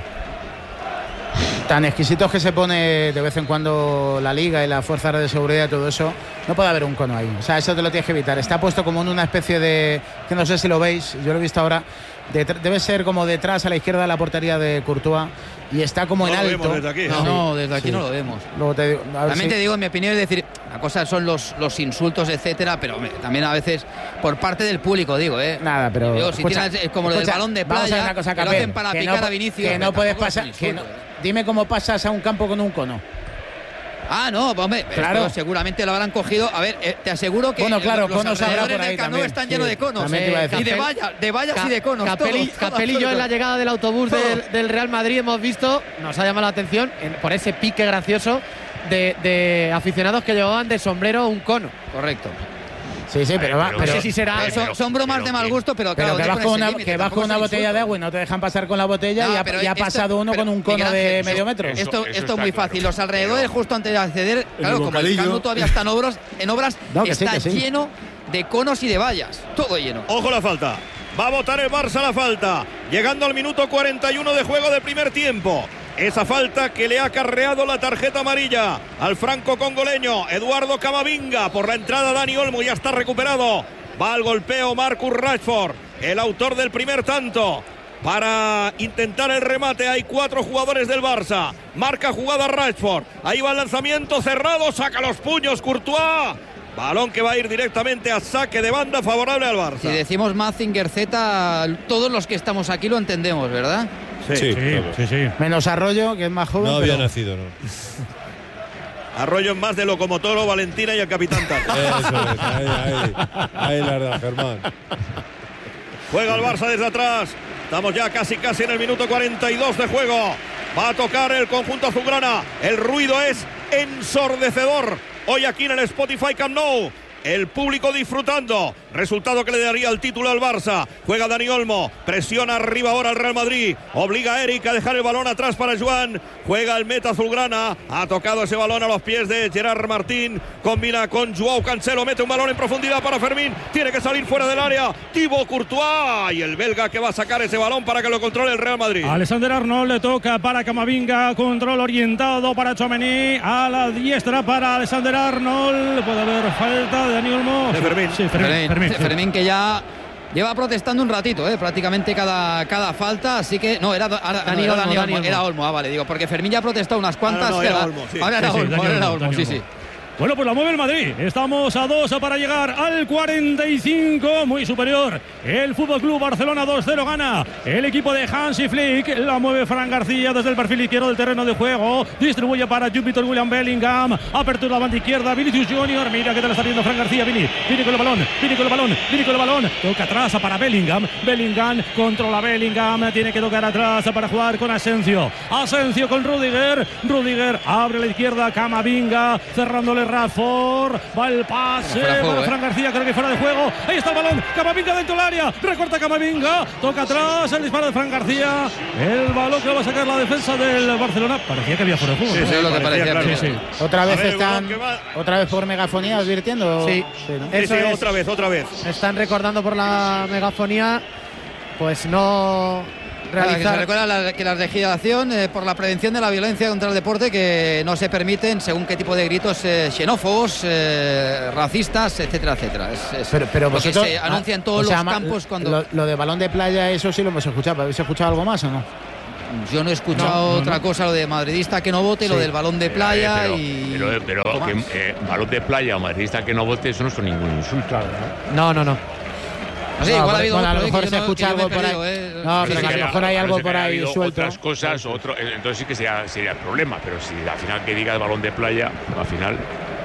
Tan exquisitos que se pone de vez en cuando la liga y las fuerzas de seguridad y todo eso, no puede haber un cono ahí. O sea, eso te lo tienes que evitar. Está puesto como en una especie de, que no sé si lo veis, yo lo he visto ahora, de, debe ser como detrás a la izquierda de la portería de Courtois y está como No en lo alto. vemos desde aquí. No, Sí, no, desde aquí sí. no lo vemos. Luego te digo, a ver También si- te digo, en mi opinión, es decir, la cosa son los, los insultos, etcétera, pero hombre, también a veces por parte del público, digo, ¿eh? Nada, pero Digo, si escucha, tienes, es como lo del escucha, balón de vamos a ver playa, una cosa, que lo Capel, hacen para que picar no, a Vinicius. que no tampoco puedes es un pasar, que insulto. no- dime cómo pasas a un campo con un cono. Ah, no, hombre, Claro. esto seguramente lo habrán cogido. A ver, eh, te aseguro que Bueno, claro, los, los conos habrá alrededores por ahí del Camp Nou también, están sí, llenos de conos. también te iba a decir. Y de Capel- vallas, de vallas Ca- y de conos. Capelli, todo, todo, Capelli y yo en la absoluto. llegada del autobús Todo. del, del Real Madrid hemos visto, nos ha llamado la atención en- por ese pique gracioso de, de aficionados que llevaban de sombrero un cono. Correcto. Sí, sí, pero va, No pero, sé si será. Pero son, son bromas de mal gusto, pero pero claro, que hay vas ponerse con una, límite, que vas tampoco con una son botella de insultos. agua y no te dejan pasar con la botella No, y ha, pero y ha esto- pasado uno pero, con un cono Miguel de Ángel, medio eso- metro. Esto, Eso- eso esto es está muy claro. fácil. Los alrededores, justo antes de acceder, claro, como el bocadillo. Camp Nou todavía está en obras, en obras No, que sí, está que sí. lleno de conos y de vallas. Todo lleno. Ojo la falta. Va a votar el Barça la falta. Llegando al minuto cuarenta y uno de juego del primer tiempo. Esa falta que le ha acarreado la tarjeta amarilla al franco congoleño Eduardo Camavinga. Por la entrada Dani Olmo, ya está recuperado. Va al golpeo Marcus Rashford, el autor del primer tanto. Para intentar el remate hay cuatro jugadores del Barça. Marca jugada Rashford. Ahí va el lanzamiento cerrado. Saca los puños Courtois. Balón que va a ir directamente a saque de banda favorable al Barça. Si decimos Mazinger Z, todos los que estamos aquí lo entendemos, ¿verdad? Sí, Sí, claro. sí, sí. Menos Arroyo, que es más joven. No había pero- nacido, ¿no? Arroyo en más de Locomotoro, Valentina y el capitán Tata. Eso es, ahí, ahí. Ahí la verdad, Germán. Juega el Barça desde atrás. Estamos ya casi casi en el minuto cuarenta y dos de juego. Va a tocar el conjunto azulgrana. El ruido es ensordecedor. Hoy aquí en el Spotify Camp Nou. El público disfrutando. Resultado que le daría el título al Barça. Juega Dani Olmo. Presiona arriba ahora el Real Madrid. Obliga a Eric a dejar el balón atrás para Joan. Juega el meta azulgrana. Ha tocado ese balón a los pies de Gerard Martín. Combina con Joao Cancelo. Mete un balón en profundidad para Fermín. Tiene que salir fuera del área. Thibaut Courtois. Y el belga que va a sacar ese balón para que lo controle el Real Madrid. Alexander Arnold le toca para Camavinga, control orientado para Tchouaméni, a la diestra para Alexander Arnold. Puede haber falta de Dani Olmo. De Fermín. Sí, Fermín, Fermín, Fermín, sí. Fermín que ya lleva protestando un ratito, ¿eh? Prácticamente cada, cada falta, así que no, era, ahora, no, Dani era, Olmo, Dani Dani Olmo, Olmo. era Olmo, ah, vale, digo, porque Fermín ya ha protestado unas cuantas. no, era era- Olmo, sí. Ahora era Sí, sí, Olmo, Dani ahora era Olmo, Olmo, Dani sí, Olmo. sí. Bueno, pues la mueve el Madrid. Estamos a dos para llegar al cuarenta y cinco. Muy superior. El Fútbol Club Barcelona dos cero gana. El equipo de Hansi Flick. La mueve Fran García desde el perfil izquierdo del terreno de juego. Distribuye para Júpiter William Bellingham. Apertura la banda izquierda. Vinicius Junior. Mira que te la está viendo Fran García. Vini. Vini con el balón. Vini con el balón. Vini con el balón. Toca atrás para Bellingham. Bellingham controla Bellingham. Tiene que tocar atrás para jugar con Asensio. Asensio con Rudiger. Rudiger abre a la izquierda. Camavinga. Cerrándole Rashford, va el pase Fuera de juego, para eh. Fran García, creo que fuera de juego. Ahí está el balón, Camavinga dentro del área, recorta Camavinga, toca atrás, el disparo de Fran García, el balón que va a sacar la defensa del Barcelona. Parecía que había fuera de juego. Sí, ¿no? sí, Es lo que parecía, parecía, claro. Sí, sí. Otra A vez ver, el están. balón que va- Otra vez por megafonía advirtiendo. Sí. ¿no? Sí, Eso sí, es. otra vez, otra vez. Están recordando por la megafonía, pues no Claro, que se realizar. recuerda la- que la legislación eh, por la prevención de la violencia contra el deporte, que no se permiten según qué tipo de gritos eh, xenófobos, eh, racistas, etcétera, etcétera. Es, es Pero, pero lo que vosotros. se anuncia en ah, todos o sea, los ma- campos cuando. Lo, lo de balón de playa, eso sí lo hemos escuchado. ¿Habéis escuchado algo más o no? yo no he escuchado no, no, otra no. cosa, lo de madridista que no vote, sí. Lo del balón de playa pero, y... Pero, pero, pero que, eh, balón de playa o madridista que no vote, eso no son ningún insulto. Claro, ¿no? no, no, no. No sé, no, igual ha habido bueno, otro, a lo mejor eh, se no, escucha algo por ahí. Perdido, eh. No, pero sí, a lo mejor hay algo por ahí suelto. Otras cosas, otro, entonces sí que sería, sería el problema, pero si al final que diga el balón de playa, al final.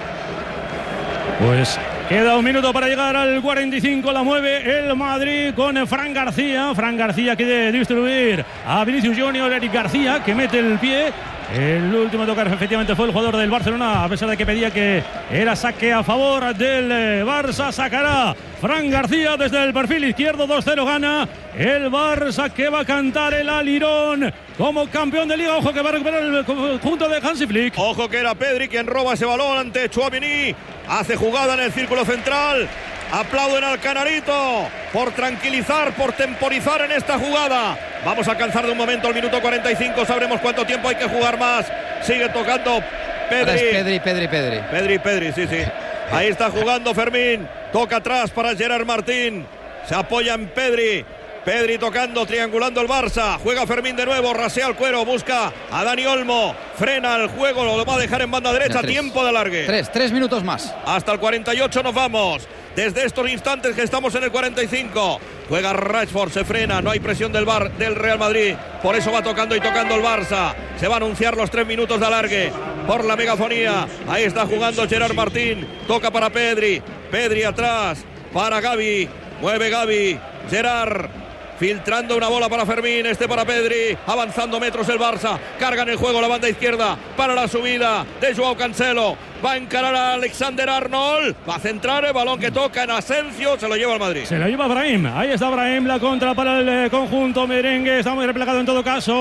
Pues queda un minuto para llegar al cuarenta y cinco, la mueve el Madrid con Fran García. Fran García quiere distribuir a Vinicius Junior, Eric García, que mete el pie. El último a tocar efectivamente fue el jugador del Barcelona, a pesar de que pedía que era saque a favor del Barça. Sacará Fran García desde el perfil izquierdo, dos cero gana el Barça, que va a cantar el alirón como campeón de Liga. Ojo que va a recuperar el conjunto de Hansi Flick. Ojo que era Pedri quien roba ese balón ante Tchouaméni. Hace jugada en el círculo central. Aplauden al Canarito por tranquilizar, por temporizar en esta jugada. Vamos a alcanzar de un momento el minuto cuarenta y cinco. Sabremos cuánto tiempo hay que jugar más. Sigue tocando Pedri. Pedri, Pedri, Pedri. Pedri, Pedri, sí, sí. Ahí está jugando Fermín. Toca atrás para Gerard Martín. Se apoya en Pedri. Pedri tocando, triangulando el Barça. Juega Fermín de nuevo, rasea el cuero, busca a Dani Olmo. Frena el juego, lo va a dejar en banda derecha. Tres. Tiempo de alargue. Tres, tres minutos más. Hasta el cuarenta y ocho nos vamos. Desde estos instantes que estamos en el cuarenta y cinco. Juega Rashford, se frena, no hay presión del Bar, del Real Madrid. Por eso va tocando y tocando el Barça. Se va a anunciar los tres minutos de alargue por la megafonía. Ahí está jugando Gerard Martín. Toca para Pedri. Pedri atrás para Gavi. Mueve Gavi. Gerard. Filtrando una bola para Fermín, este para Pedri, avanzando metros el Barça, carga en el juego la banda izquierda para la subida de Joao Cancelo, va a encarar a Alexander Arnold, va a centrar el balón que toca en Asensio, se lo lleva al Madrid. Se lo lleva Brahim, ahí está Brahim, la contra para el eh, conjunto merengue, está muy replegado en todo caso,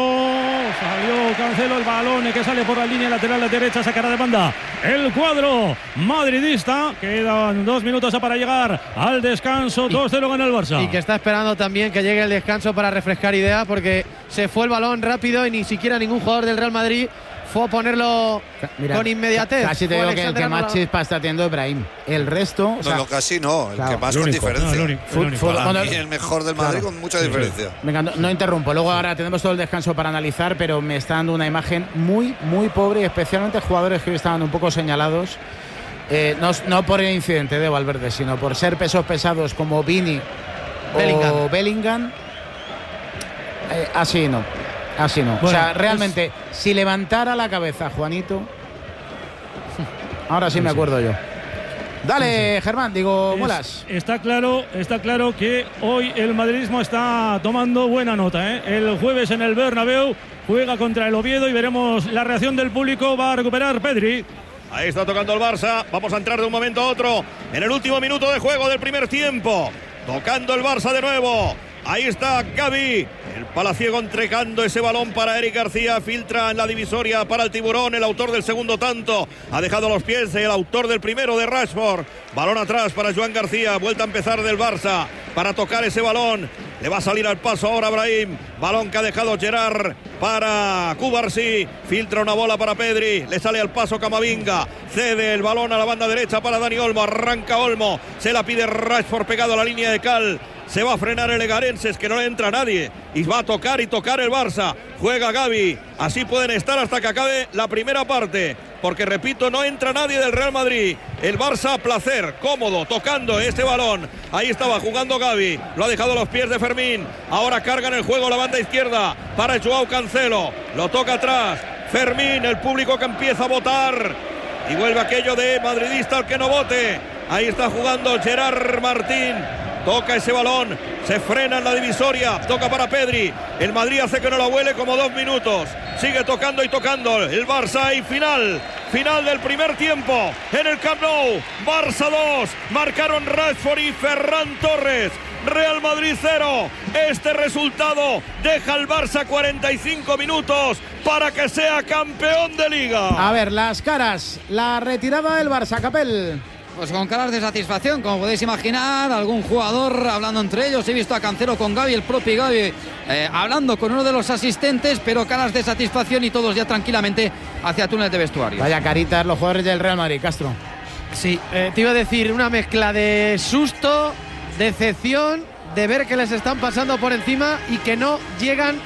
salió Cancelo, el balón que sale por la línea lateral derecha, sacará de banda el cuadro madridista. Quedan dos minutos para llegar al descanso, dos cero gana el Barça. Y que está esperando también que llegue el descanso para refrescar ideas, porque se fue el balón rápido y ni siquiera ningún jugador del Real Madrid fue a ponerlo Mira, con inmediatez. Casi te digo que el que más chispa está teniendo es Brahim. El resto. No, o sea, no, casi no. El claro, que más el con único, diferencia. No, el único, el único. Para Bueno, mí el mejor del Madrid, claro, con mucha diferencia. Venga, no, no interrumpo. Luego ahora tenemos todo el descanso para analizar, pero me está dando una imagen muy, muy pobre, y especialmente jugadores que hoy estaban un poco señalados. Eh, no, no por el incidente de Valverde, sino por ser pesos pesados como Vini Bellingham. o Bellingham. Eh, así no. Así no. Bueno, o sea, realmente, pues, si levantara la cabeza Juanito. Ahora sí, sí me acuerdo sí. yo. Dale, sí, sí. Germán, digo, es, Muelas. Está claro, está claro que hoy el madridismo está tomando buena nota, ¿eh? El jueves en el Bernabéu juega contra el Oviedo y veremos la reacción del público. Va a recuperar Pedri. Ahí está tocando el Barça. Vamos a entrar de un momento a otro en el último minuto de juego del primer tiempo. Tocando el Barça de nuevo. Ahí está Gavi, el palaciego entregando ese balón para Eric García, filtra en la divisoria para el Tiburón, el autor del segundo tanto, ha dejado los pies el autor del primero de Rashford, balón atrás para Joan García, vuelta a empezar del Barça para tocar ese balón, le va a salir al paso ahora Brahim, balón que ha dejado Gerard para Cubarsí, filtra una bola para Pedri, le sale al paso Camavinga, cede el balón a la banda derecha para Dani Olmo, arranca Olmo, se la pide Rashford pegado a la línea de cal. Se va a frenar el Egarenses, que no le entra a nadie. Y va a tocar y tocar el Barça. Juega Gavi. Así pueden estar hasta que acabe la primera parte. Porque, repito, no entra nadie del Real Madrid. El Barça a placer, cómodo, tocando este balón. Ahí estaba jugando Gavi. Lo ha dejado a los pies de Fermín. Ahora carga en el juego la banda izquierda para Joao Cancelo. Lo toca atrás. Fermín, el público que empieza a votar. Y vuelve aquello de madridista al que no vote. Ahí está jugando Gerard Martín. Toca ese balón, se frena en la divisoria, toca para Pedri, el Madrid hace que no la huele como dos minutos, sigue tocando y tocando el Barça y final, final del primer tiempo en el Camp Nou, Barça dos, marcaron Rashford y Ferran Torres, Real Madrid cero, este resultado deja al Barça cuarenta y cinco minutos para que sea campeón de Liga. A ver, las caras, la retirada del Barça, Capel. Pues con caras de satisfacción, como podéis imaginar, algún jugador hablando entre ellos. He visto a Cancelo con Gavi, el propio Gavi, eh, hablando con uno de los asistentes, pero caras de satisfacción y todos ya tranquilamente hacia túneles de vestuario. Vaya caritas los jugadores del Real Madrid, Castro. Sí, eh, te iba a decir una mezcla de susto, decepción, de ver que les están pasando por encima y que no llegan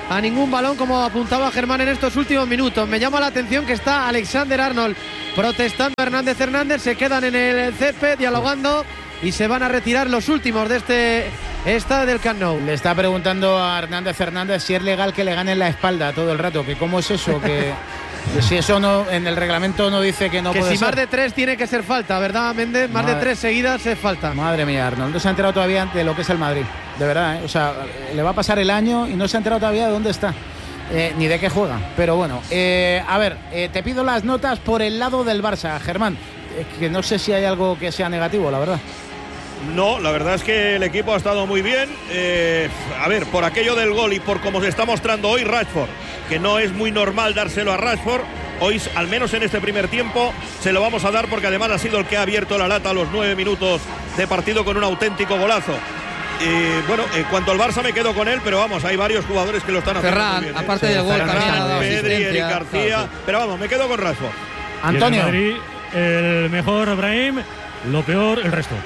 a ningún balón, como apuntaba Germán en estos últimos minutos. Me llama la atención que está Alexander Arnold protestando a Hernández Hernández, se quedan en el césped dialogando y se van a retirar los últimos de este estadio del Camp Nou. Le está preguntando a Hernández Hernández si es legal que le ganen la espalda todo el rato, que cómo es eso, que si eso no, en el reglamento no dice que no que puede si ser. más de tres tiene que ser falta, ¿verdad, Méndez? Más Madre, de tres seguidas es falta. Madre mía, Arnold no se ha enterado todavía de lo que es el Madrid, de verdad, ¿eh? O sea, le va a pasar el año y no se ha enterado todavía de dónde está, eh, ni de qué juega. Pero bueno, eh, a ver, eh, te pido las notas por el lado del Barça, Germán, eh, que no sé si hay algo que sea negativo, la verdad. No, la verdad es que el equipo ha estado muy bien. Eh, a ver, por aquello del gol y por cómo se está mostrando hoy Rashford, que no es muy normal dárselo a Rashford, hoy, al menos en este primer tiempo, se lo vamos a dar porque además ha sido el que ha abierto la lata a los nueve minutos de partido con un auténtico golazo. Y bueno, en cuanto al Barça me quedo con él, pero vamos, hay varios jugadores que lo están haciendo Ferran, muy bien, ¿eh? aparte del gol, también ha dado Pedri, asistencia. Eric García, Claro, sí. pero vamos, me quedo con Rashford. Antonio. Y en el Madrid, el mejor Brahim, lo peor el resto.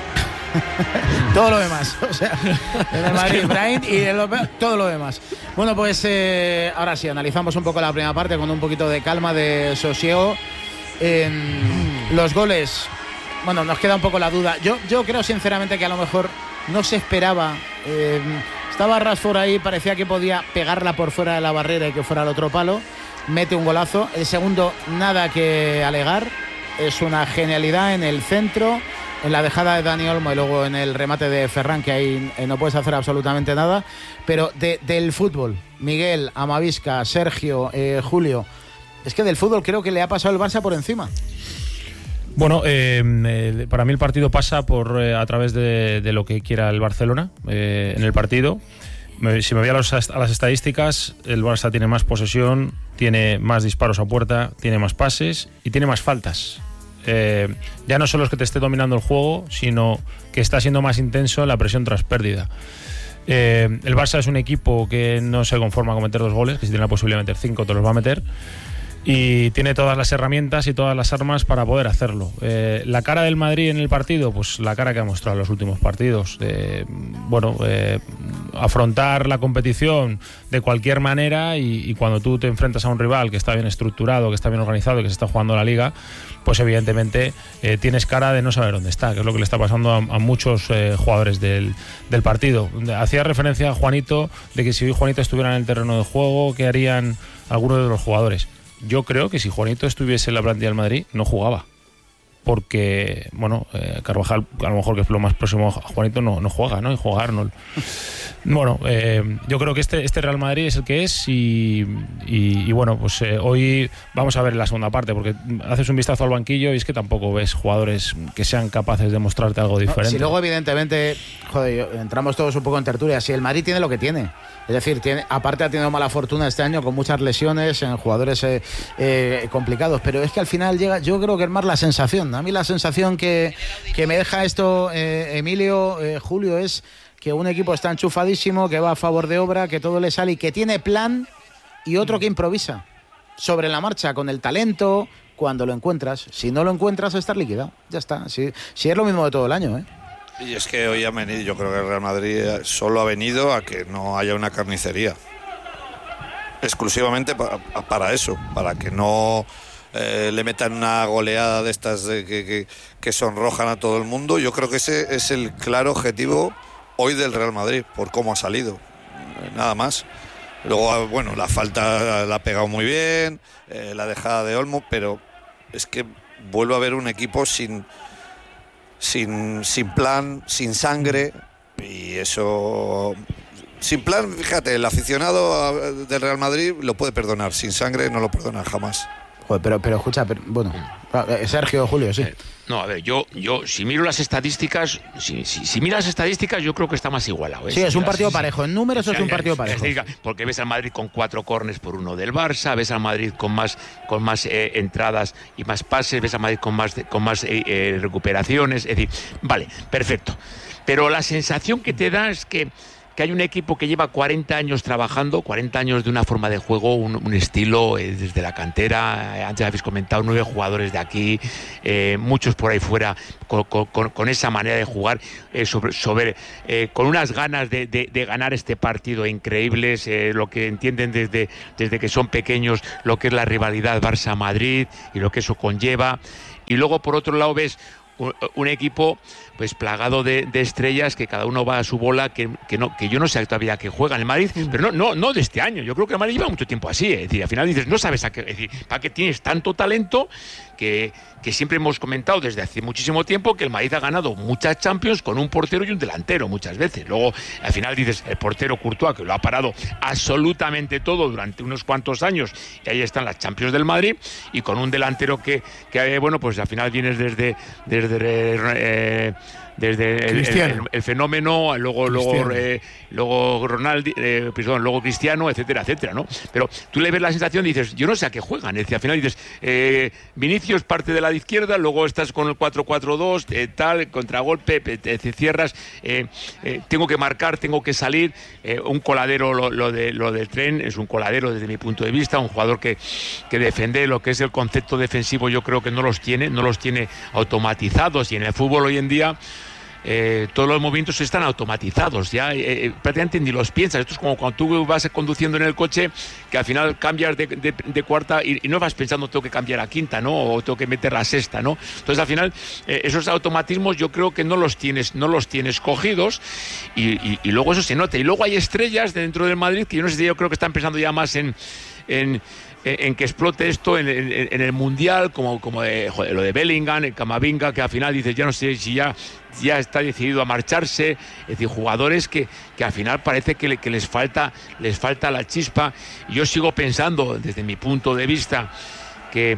Todo lo demás, o sea, en el Madrid, Brain y el, todo lo demás. Bueno, pues eh, ahora sí, analizamos un poco la primera parte con un poquito de calma, de sosiego. Eh, los goles, bueno, nos queda un poco la duda. Yo, yo creo sinceramente que a lo mejor no se esperaba. Eh, estaba Rashford ahí, parecía que podía pegarla por fuera de la barrera y que fuera al otro palo. Mete un golazo. El segundo, nada que alegar. Es una genialidad en el centro, en la dejada de Dani Olmo y luego en el remate de Ferran, que ahí no puedes hacer absolutamente nada. Pero de, del fútbol, Miguel, Amavisca, Sergio, eh, Julio, es que del fútbol creo que le ha pasado el Barça por encima. Bueno, eh, eh, para mí el partido pasa por eh, a través de, de lo que quiera el Barcelona eh, en el partido. Me, si me voy a, los, a las estadísticas, el Barça tiene más posesión, tiene más disparos a puerta, tiene más pases y tiene más faltas. Eh, ya no solo es que te esté dominando el juego, sino que está siendo más intenso en la presión tras pérdida. Eh, el Barça es un equipo que no se conforma con meter dos goles, que si tiene la posibilidad de meter cinco te los va a meter, y tiene todas las herramientas y todas las armas para poder hacerlo. Eh, la cara del Madrid en el partido, pues la cara que ha mostrado en los últimos partidos, de, bueno, eh, afrontar la competición de cualquier manera y, y cuando tú te enfrentas a un rival que está bien estructurado, que está bien organizado, que se está jugando la liga, pues evidentemente eh, tienes cara de no saber dónde está, que es lo que le está pasando a, a muchos eh, jugadores del, del partido. Hacía referencia a Juanito, de que si hoy Juanito estuviera en el terreno de juego, ¿qué harían algunos de los jugadores? Yo creo que si Juanito estuviese en la plantilla del Madrid, no jugaba. Porque, bueno, eh, Carvajal, a lo mejor que es lo más próximo a Juanito, no, no juega, ¿no? Y juega Arnold. Bueno, eh, yo creo que este, este Real Madrid es el que es y, y, y bueno, pues eh, hoy vamos a ver la segunda parte, porque haces un vistazo al banquillo y es que tampoco ves jugadores que sean capaces de mostrarte algo diferente. No, si luego, evidentemente, joder, entramos todos un poco en tertulia, si el Madrid tiene lo que tiene. Es decir, tiene, aparte ha tenido mala fortuna este año con muchas lesiones en jugadores eh, eh, complicados, pero es que al final llega, yo creo que es más la sensación. A mí la sensación que, que me deja esto, eh, Emilio, eh, Julio, es que un equipo está enchufadísimo, que va a favor de obra, que todo le sale y que tiene plan, y otro que improvisa sobre la marcha con el talento cuando lo encuentras. Si no lo encuentras, estás liquidado. Ya está. Si, si es lo mismo de todo el año, ¿eh? Y es que hoy ha venido, yo creo que el Real Madrid solo ha venido a que no haya una carnicería. Exclusivamente para, para eso, para que no eh, le metan una goleada de estas de que, que, que sonrojan a todo el mundo. Yo creo que ese es el claro objetivo hoy del Real Madrid, por cómo ha salido. Nada más. Luego, bueno, la falta la ha pegado muy bien, eh, la dejada de Olmo, pero es que vuelve a haber un equipo sin... Sin, sin plan, sin sangre, y eso... Sin plan, fíjate, el aficionado del Real Madrid lo puede perdonar, sin sangre no lo perdona jamás. Joder, pero, pero escucha, pero, bueno, Sergio, Julio, sí. Eh, no, a ver, yo, yo si miro las estadísticas, si, si, si miras las estadísticas, yo creo que está más igualado. ¿eh? Sí, es si un miras, partido sí, parejo. En números sí, es un partido parejo. Porque ves al Madrid con cuatro córners por uno del Barça, ves al Madrid con más, con más eh, entradas y más pases, ves al Madrid con más, con más eh, eh, recuperaciones. Es decir, vale, perfecto. Pero la sensación que te da es que que hay un equipo que lleva cuarenta años trabajando, cuarenta años de una forma de juego, un, un estilo eh, desde la cantera. Eh, antes habéis comentado nueve jugadores de aquí, eh, muchos por ahí fuera con, con, con esa manera de jugar, eh, sobre, sobre eh, con unas ganas de, de, de ganar este partido increíbles, eh, lo que entienden desde, desde que son pequeños, lo que es la rivalidad Barça-Madrid y lo que eso conlleva. Y luego por otro lado ves un, un equipo pues plagado de, de estrellas, que cada uno va a su bola, que, que no que yo no sé todavía que juegan el Madrid, pero no no no de este año. Yo creo que el Madrid lleva mucho tiempo así, es decir, al final dices, no sabes a qué, es decir, para qué tienes tanto talento, que, que siempre hemos comentado desde hace muchísimo tiempo que el Madrid ha ganado muchas Champions con un portero y un delantero muchas veces. Luego al final dices, el portero Courtois, que lo ha parado absolutamente todo durante unos cuantos años, y ahí están las Champions del Madrid, y con un delantero que, que bueno, pues al final vienes desde desde eh, desde el, el, el, el fenómeno, luego luego eh, luego Ronaldo, eh, perdón, luego Cristiano, etcétera, etcétera, ¿no? Pero tú le ves la sensación y dices, yo no sé a qué juegan, es decir, al final dices, eh, Vinicius parte de la de izquierda, luego estás con el cuatro cuatro dos, eh, tal, contragolpe, te, te cierras, eh, eh, tengo que marcar, tengo que salir, eh, un coladero, lo, lo de lo del Tren es un coladero desde mi punto de vista, un jugador que, que defiende lo que es el concepto defensivo, yo creo que no los tiene, no los tiene automatizados, y en el fútbol hoy en día Eh, todos los movimientos están automatizados, ya eh, prácticamente ni los piensas. Esto es como cuando tú vas conduciendo en el coche, que al final cambias de, de, de cuarta y, y no vas pensando tengo que cambiar a quinta, ¿no? O tengo que meter la sexta, ¿no? Entonces al final eh, esos automatismos yo creo que no los tienes, no los tienes cogidos, y, y, y luego eso se nota. Y luego hay estrellas dentro del Madrid que yo no sé si yo creo que están pensando ya más en en en que explote esto en, en, en el Mundial, como, como de, joder, lo de Bellingham, el Camavinga, que al final dices, ya no sé si ya, ya está decidido a marcharse. Es decir, jugadores que, que al final parece que, le, que les falta les falta la chispa. Y yo sigo pensando, desde mi punto de vista, que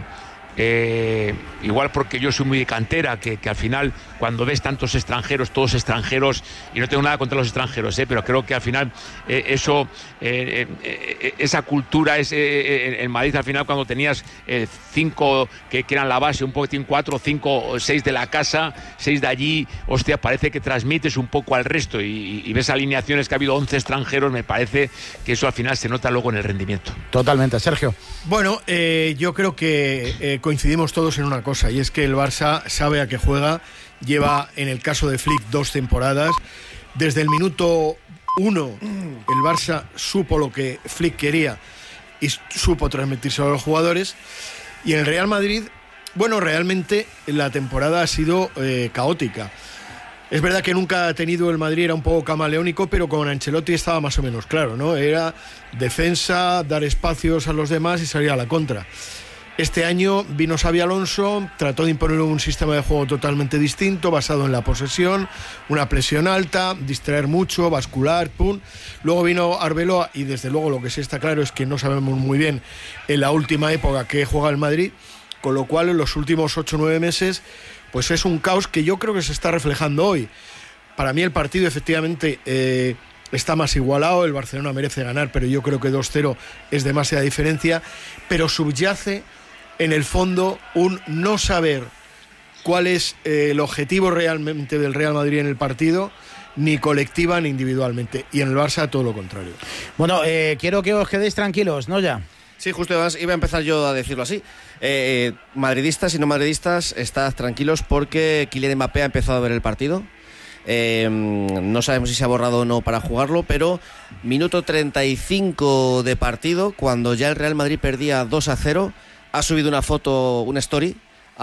eh, igual porque yo soy muy de cantera, que, que al final cuando ves tantos extranjeros, todos extranjeros, y no tengo nada contra los extranjeros, eh, pero creo que al final eh, eso, eh, eh, esa cultura, es eh, en Madrid al final cuando tenías eh, cinco que, que eran la base, un poquitín cuatro, cinco, seis de la casa, seis de allí, hostia, parece que transmites un poco al resto, y, y ves alineaciones que ha habido once extranjeros, me parece que eso al final se nota luego en el rendimiento. Totalmente, Sergio. Bueno, eh, yo creo que eh, coincidimos todos en una cosa, y es que el Barça sabe a qué juega. Lleva, en el caso de Flick, dos temporadas. Desde el minuto uno, el Barça supo lo que Flick quería y supo transmitírselo a los jugadores. Y en el Real Madrid, bueno, realmente la temporada ha sido eh, caótica. Es verdad que nunca ha tenido el Madrid, era un poco camaleónico, pero con Ancelotti estaba más o menos claro, ¿no? Era defensa, dar espacios a los demás y salir a la contra. Este año vino Xabi Alonso, trató de imponer un sistema de juego totalmente distinto, basado en la posesión, una presión alta, distraer mucho, bascular, pum. Luego vino Arbeloa, y desde luego lo que sí está claro es que no sabemos muy bien en la última época que juega el Madrid, con lo cual en los últimos ocho o nueve meses pues es un caos que yo creo que se está reflejando hoy. Para mí el partido efectivamente eh, está más igualado, el Barcelona merece ganar, pero yo creo que dos cero es demasiada diferencia, pero subyace en el fondo un no saber cuál es eh, el objetivo realmente del Real Madrid en el partido, ni colectiva ni individualmente, y en el Barça todo lo contrario. Bueno, eh, quiero que os quedéis tranquilos, ¿no? Ya. Sí, justo además iba a empezar yo a decirlo así. Eh, madridistas y no madridistas, estad tranquilos porque Kylian Mbappé ha empezado a ver el partido. Eh, no sabemos si se ha borrado o no para jugarlo, pero minuto treinta y cinco de partido, cuando ya el Real Madrid perdía dos a cero, ha subido una foto, una story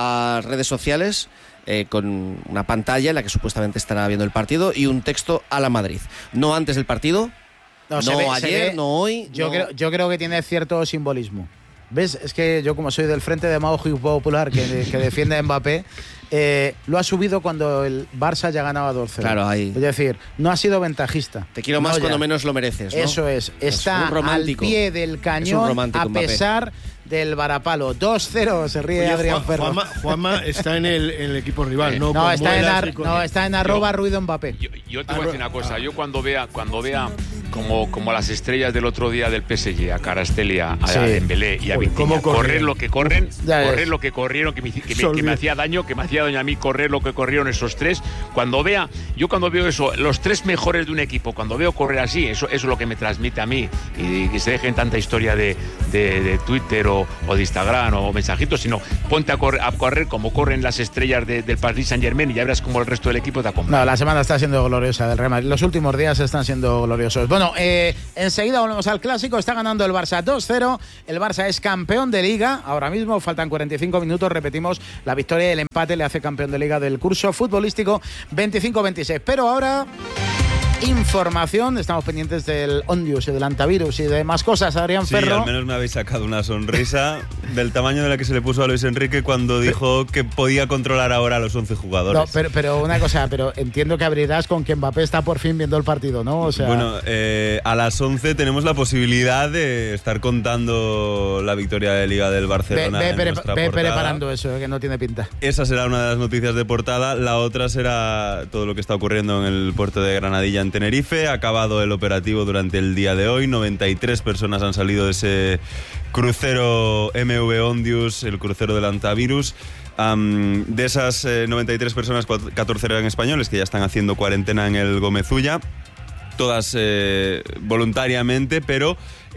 a redes sociales eh, con una pantalla en la que supuestamente estará viendo el partido y un texto a la Madrid. No antes del partido, no, no ve, ayer, no hoy. Yo, no... Creo, yo creo que tiene cierto simbolismo. ¿Ves? Es que yo, como soy del Frente Demagógico Popular que, que defiende a Mbappé, eh, lo ha subido cuando el Barça ya ganaba dos cero. Claro, ahí. Es decir, no ha sido ventajista. Te quiero más no cuando menos lo mereces, ¿no? Eso es. Está al pie del cañón a pesar Mbappé. Del varapalo. dos cero, se ríe. Oye, Adrián Ferro. Juanma, Juanma está en el, en el equipo rival, eh, ¿no? No, está en, ar, con... no, está en arroba yo, ruido Mbappé. Yo, yo te voy a decir una cosa. Yo cuando vea, cuando vea como, como las estrellas del otro día del P S G, a Kvaratskhelia, a Sí. Dembélé y a Uy, Vitinha, ¿cómo corrían? correr lo que corren, Ya correr es. lo que corrieron, que me, que, me, Se que me olvidó. hacía daño, que me hacía daño a mí correr lo que corrieron esos tres. Cuando vea, yo cuando veo eso, los tres mejores de un equipo, cuando veo correr así, eso, eso es lo que me transmite a mí, y que se dejen tanta historia de, de, de Twitter o, o de Instagram o mensajitos, sino ponte a correr, a correr como corren las estrellas de, del Paris Saint-Germain y ya verás cómo el resto del equipo te acompaña. No, la semana está siendo gloriosa del Real Madrid. Los últimos días están siendo gloriosos. Bueno, eh, enseguida volvemos al clásico. Está ganando el Barça dos cero. El Barça es campeón de Liga. Ahora mismo faltan cuarenta y cinco minutos. Repetimos, la victoria y el empate le hace campeón de Liga del curso futbolístico veinticinco veintiséis. Pero ahora... información, estamos pendientes del Ondius y del antivirus y de más cosas. Adrián Sí, Ferro. al menos me habéis sacado una sonrisa del tamaño de la que se le puso a Luis Enrique cuando dijo que podía controlar ahora a los once jugadores. No, pero, pero una cosa, pero entiendo que abrirás con que Mbappé está por fin viendo el partido, ¿no? O sea, Bueno, eh, a las once tenemos la posibilidad de estar contando la victoria de Liga del ve, Barcelona ve en pre- nuestra ve portada. preparando eso, eh, que no tiene pinta. Esa será una de las noticias de portada. La otra será todo lo que está ocurriendo en el puerto de Granadilla en Tenerife. Ha acabado el operativo durante el día de hoy. noventa y tres personas han salido de ese crucero M V Ondius, el crucero del antivirus. Um, de esas eh, noventa y tres personas, catorce eran españoles que ya están haciendo cuarentena en el Gómezulla. Todas eh, voluntariamente, pero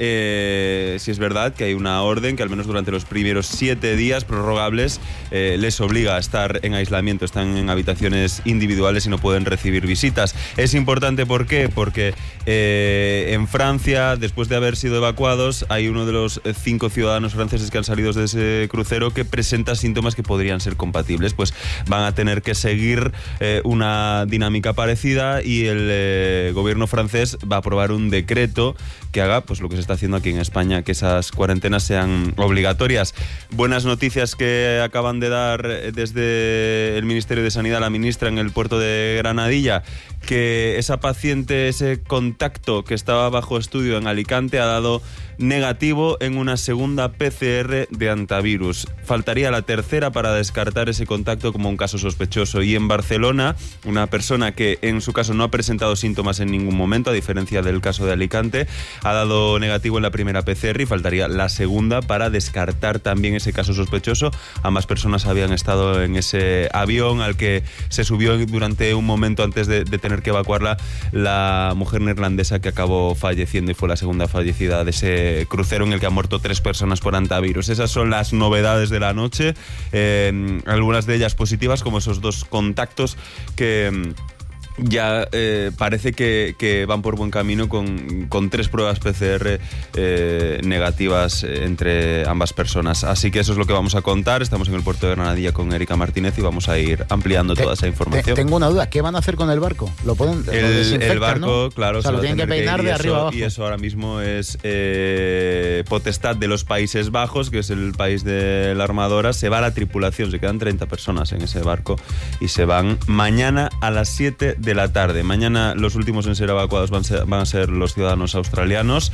eh, sí es verdad que hay una orden que al menos durante los primeros siete días prorrogables eh, les obliga a estar en aislamiento, están en habitaciones individuales y no pueden recibir visitas. Es importante, ¿por qué? Porque eh, en Francia, después de haber sido evacuados, hay uno de los cinco ciudadanos franceses que han salido de ese crucero que presenta síntomas que podrían ser compatibles, pues van a tener que seguir eh, una dinámica parecida y el eh, gobierno francés va a aprobar un decreto que haga pues lo que se está haciendo aquí en España, que esas cuarentenas sean obligatorias. Buenas noticias que acaban de dar desde el Ministerio de Sanidad la ministra en el puerto de Granadilla, que esa paciente, ese contacto que estaba bajo estudio en Alicante ha dado negativo en una segunda P C R de antivirus. Faltaría la tercera para descartar ese contacto como un caso sospechoso. Y en Barcelona, una persona que en su caso no ha presentado síntomas en ningún momento, a diferencia del caso de Alicante, ha dado negativo en la primera P C R y faltaría la segunda para descartar también ese caso sospechoso. Ambas personas habían estado en ese avión al que se subió durante un momento antes de, de tener que evacuarla la mujer neerlandesa que acabó falleciendo y fue la segunda fallecida de ese crucero en el que han muerto tres personas por antivirus. Esas son las novedades de la noche, eh, algunas de ellas positivas, como esos dos contactos que ya eh, parece que, que van por buen camino con, con tres pruebas P C R eh, negativas entre ambas personas. Así que eso es lo que vamos a contar. Estamos en el puerto de Granadilla con Erika Martínez y vamos a ir ampliando Te- toda esa información. te- tengo una duda, ¿qué van a hacer con el barco? ¿Lo pueden lo El, desinfectan, el barco, ¿no? claro, O sea, se lo va a tienen que tener peinar ir de y arriba eso, abajo. y eso ahora mismo es eh, potestad de los Países Bajos, que es el país de la armadora. Se va la tripulación, se quedan treinta personas en ese barco y se van mañana a las siete de la tarde. Mañana los últimos en ser evacuados van a ser, van a ser los ciudadanos australianos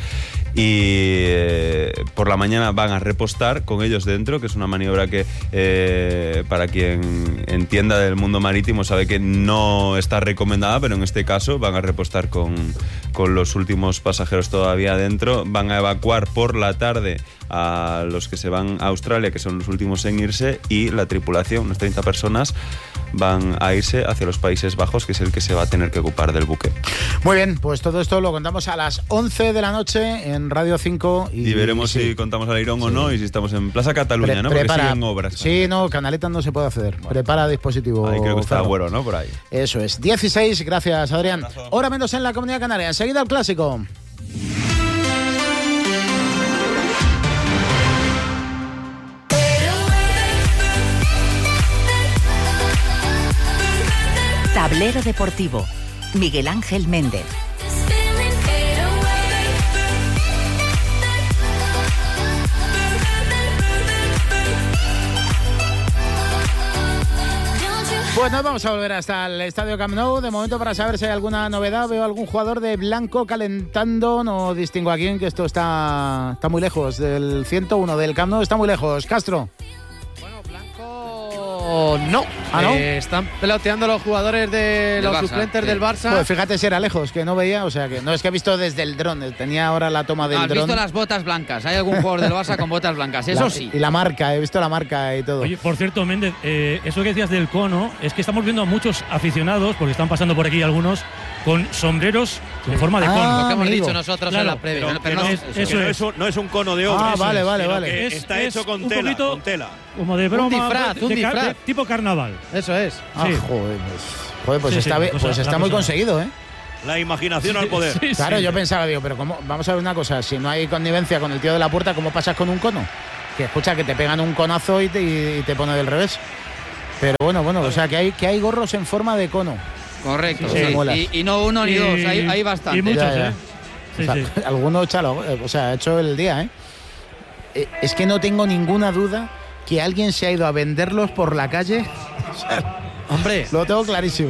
y eh, por la mañana van a repostar con ellos dentro, que es una maniobra que eh, para quien entienda del mundo marítimo sabe que no está recomendada, pero en este caso van a repostar con, con los últimos pasajeros todavía dentro. Van a evacuar por la tarde a los que se van a Australia, que son los últimos en irse, y la tripulación, unas treinta personas, van a irse hacia los Países Bajos, que es el que se va a tener que ocupar del buque. Muy bien, pues todo esto lo contamos a las once de la noche en Radio cinco. Y, Y veremos sí. si contamos al Airón o no, y si estamos en Plaza Cataluña, Pre- ¿no? Porque prepara- siguen obras. Sí, no, Canaletas no se puede acceder. Prepara dispositivo. Ahí creo que está Ferro. Agüero, ¿no? Por ahí. Eso es. dieciséis, gracias, Adrián. Hora menos en la Comunidad Canaria. Enseguida el clásico. Tablero Deportivo. Miguel Ángel Méndez. Pues nos vamos a volver hasta el Estadio Camp Nou. De momento, para saber si hay alguna novedad, veo algún jugador de blanco calentando. No distingo a quién, que esto está, está muy lejos del ciento uno del Camp Nou. Está muy lejos. Castro. Pero no, ¿Ah, no? Eh, están peloteando los jugadores de los Barça, suplentes sí. del Barça. Pues fíjate si era lejos, que no veía, o sea que no es que he visto desde el dron, tenía ahora la toma del Has dron. visto las botas blancas. Hay algún jugador del Barça con botas blancas, eso La- sí. Y la marca, he visto la marca y todo. Oye, por cierto, Méndez, eh, eso que decías del cono, es que estamos viendo a muchos aficionados, porque están pasando por aquí algunos, con sombreros de forma de Ah, cono. Lo que hemos amigo. dicho nosotros Claro, en la previa. pero Pero que no- no, es- que eso no es. es un, no es un cono de obra. Ah, eso vale, es, vale, sino vale. que Es- está es hecho con un tela, poquito- con tela. Como de broma, disfraz, de- un de ca- disfraz. de- tipo carnaval. Eso es. Ah, Sí. joder, pues, joder, pues Sí, está, sí, bien- la cosa- pues la está muy cosa. conseguido, ¿eh? La imaginación al poder. Sí, Claro, sí. yo pensaba, digo, pero ¿cómo? Vamos a ver una cosa, si no hay connivencia con el tío de la puerta, ¿cómo pasas con un cono? Que escucha, que te pegan un conazo y te, y te pone del revés. Pero bueno, bueno, o sea, que hay, que hay gorros en forma de cono. Correcto, Sí, sí. mola. Y, y no uno ni Y- dos, hay, hay Y bastante. muchos, Ya, ya. ¿eh? Sí, O sea, sí. alguno échalo, eh, o sea, ha hecho el día, ¿eh? Eh, Es que no tengo ninguna duda que alguien se ha ido a venderlos por la calle. Hombre, Lo tengo clarísimo.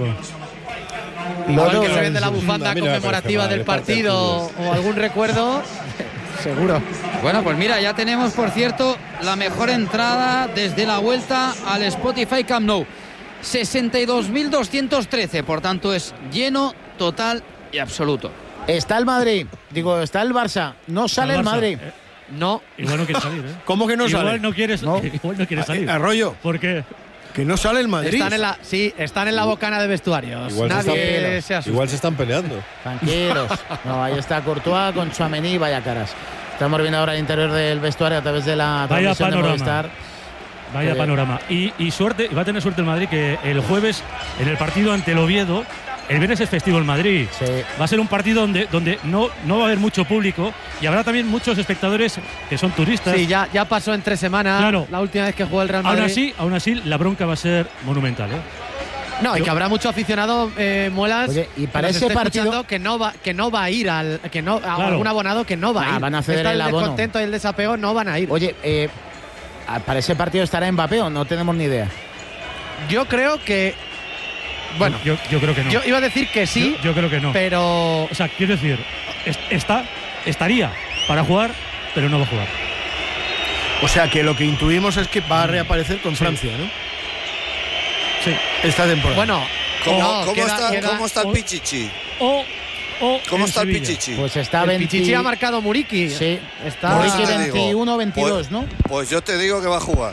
Lo igual tengo que se vende la clarísimo. bufanda A mí no me conmemorativa parece mal, del es parte del partido o algún recuerdo, seguro. Bueno, pues mira, ya tenemos, por cierto, la mejor entrada desde la vuelta al Spotify Camp Nou. sesenta y dos mil doscientos trece, por tanto es lleno, total y absoluto. Está el Madrid, digo, está el Barça, no sale el Barça, Madrid. eh, No, Igual no quiere salir, ¿eh? ¿Cómo que no igual sale? No quieres, No. Igual no quiere salir. Arroyo, ¿Por qué? que no sale el Madrid. están en la, sí, están en la bocana de vestuarios. Igual se, Nadie están, se asusta. igual se están peleando. Tranquilos. No, ahí está Courtois con Tchouaméni, vaya caras. Estamos viendo ahora el interior del vestuario a través de la Vaya transmisión de panorama. Movistar. Vaya Eh, panorama. Y, y suerte, y va a tener suerte el Madrid que el jueves en el partido ante el Oviedo, el viernes es festivo en Madrid. Sí. Va a ser un partido donde, donde no, no va a haber mucho público y habrá también muchos espectadores que son turistas. Sí, ya, ya pasó en tres semanas. Claro. La última vez que jugó el Real Madrid. Aún así, aún así, la bronca va a ser monumental, ¿eh? No, y Yo- que habrá mucho aficionado, eh, Muelas, Oye, y que para nos ese esté partido- escuchando, que no va que no va a ir al que no a Claro. algún abonado que no va a Ah, ir. van a ceder Está el abono. descontento y el desapego no van a ir. Oye, eh, ¿para ese partido estará Mbappé o no tenemos ni idea? Yo creo que bueno, yo, yo creo que no. yo iba a decir que sí, Yo, yo creo que no. pero O sea, quiero decir, es- está, estaría para jugar, pero no va a jugar. O sea, que lo que intuimos es que va a reaparecer con Francia, ¿no? Sí. Esta temporada. bueno, ¿Cómo, no, cómo queda- está, queda- ¿Cómo está el o- Pichichi? O, o ¿Cómo en está el Sevilla. Pichichi? Pues está el veinte Pichichi ha marcado Muriqui. Sí. Está Por eso Muriqui te digo, veintiuno veintidós, pues- ¿no? Pues yo te digo que va a jugar.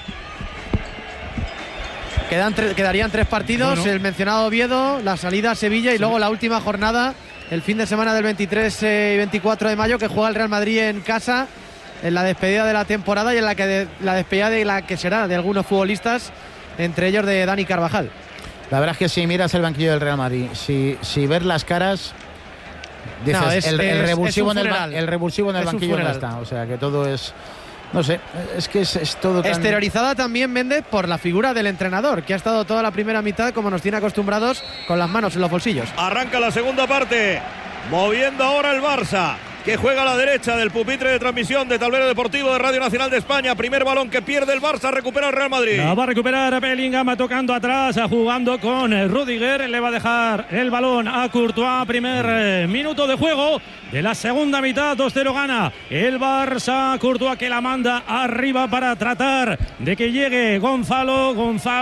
Quedan tre- quedarían tres partidos, Bueno. el mencionado Oviedo, la salida a Sevilla y luego la última jornada, el fin de semana del veintitrés y veinticuatro de mayo, que juega el Real Madrid en casa, en la despedida de la temporada y en la que de- la despedida de la que será de algunos futbolistas, entre ellos de Dani Carvajal. La verdad es que si miras el banquillo del Real Madrid, si, si ver las caras, dices, No, es- el, el es- revulsivo es un en el, ba- funeral. el revulsivo en el Es un banquillo no funeral. está. O sea, que todo es, no sé, es que es, es todo tan... Exteriorizada también Méndez por la figura del entrenador, que ha estado toda la primera mitad, como nos tiene acostumbrados, con las manos en los bolsillos. Arranca la segunda parte, moviendo ahora el Barça, que juega a la derecha del pupitre de transmisión de Tablero Deportivo de Radio Nacional de España. Primer balón que pierde el Barça, recupera el Real Madrid. La va a recuperar Bellingham tocando atrás, jugando con Rudiger. Le va a dejar el balón a Courtois. Primer eh, minuto de juego de la segunda mitad. dos cero gana el Barça. Courtois que la manda arriba para tratar de que llegue Gonzalo.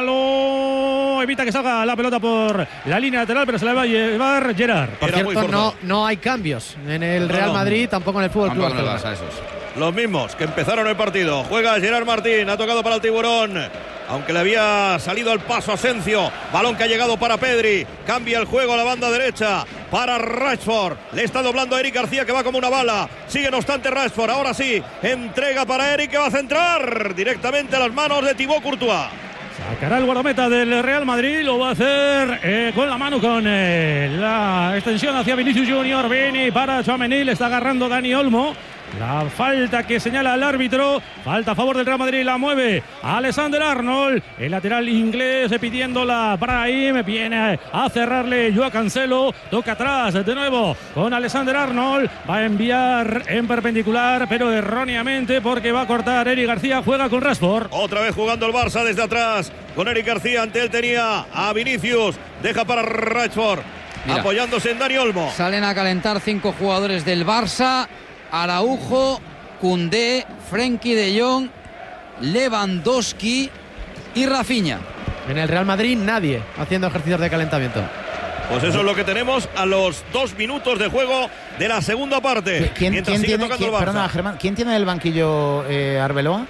Gonzalo evita que salga la pelota por la línea lateral, pero se la va a llevar Gerard. Por Era muy cierto, no, forzado. no hay cambios en el No, Real no. Madrid, tampoco en el Fútbol Club Tampoco en el Barcelona. Barça, esos. Los mismos que empezaron el partido. Juega Gerard Martín, ha tocado para el Tiburón, aunque le había salido al paso Asensio. Balón que ha llegado para Pedri. Cambia el juego a la banda derecha para Rashford. Le está doblando a Eric García, que va como una bala. Sigue no obstante Rashford. Ahora sí, entrega para Eric, que va a centrar directamente a las manos de Thibaut Courtois. Sacará el guardameta del Real Madrid, lo va a hacer eh, con la mano, con eh, la extensión hacia Vinicius Junior. Vini para Tchouaméni, le está agarrando Dani Olmo. La falta que señala el árbitro, falta a favor del Real Madrid, la mueve Alexander Arnold, el lateral inglés pidiéndola Brahim, viene a cerrarle Joao Cancelo, toca atrás de nuevo con Alexander Arnold, va a enviar en perpendicular pero erróneamente porque va a cortar Eric García, juega con Rashford. Otra vez jugando el Barça desde atrás con Eric García. Ante él tenía a Vinicius, deja para Rashford, Mira. apoyándose en Dani Olmo. Salen a calentar cinco jugadores del Barça: Araujo, Koundé, Frenkie de Jong, Lewandowski y Rafinha. En el Real Madrid nadie haciendo ejercicios de calentamiento. Pues eso es lo que tenemos a los dos minutos de juego de la segunda parte. ¿Quién, Mientras quién sigue tiene, tocando quién, el Barça. perdona, Germán, ¿quién tiene el banquillo eh, Arbeloa?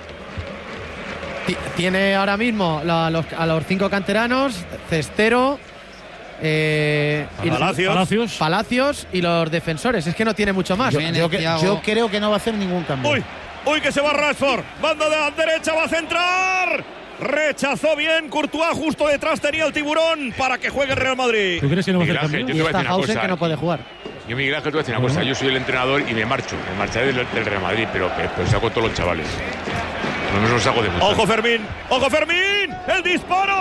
Tiene ahora mismo la- a, los, a los cinco canteranos, Cestero, eh, y- Palacios. Palacios. Palacios y los defensores. Es que no tiene mucho más. Yo, Jiménez, yo que- Thiago. yo creo que no va a hacer ningún cambio. Uy, uy, que se va Rashford. Banda de la derecha, va a centrar. Rechazó bien. Courtois justo detrás tenía el tiburón para que juegue el Real Madrid. ¿Tú crees que no va a hacer Miguel Ángel, cambio? yo te voy a Está decir una Hausen cosa. que no puede jugar. Yo, Miguel Ángel, te voy a decir una cosa. Yo soy el entrenador y me marcho. Me marcharé del, del Real Madrid, pero, pero saco a todos los chavales. Por lo menos los hago de Ojo Fermín, ojo Fermín. El disparo.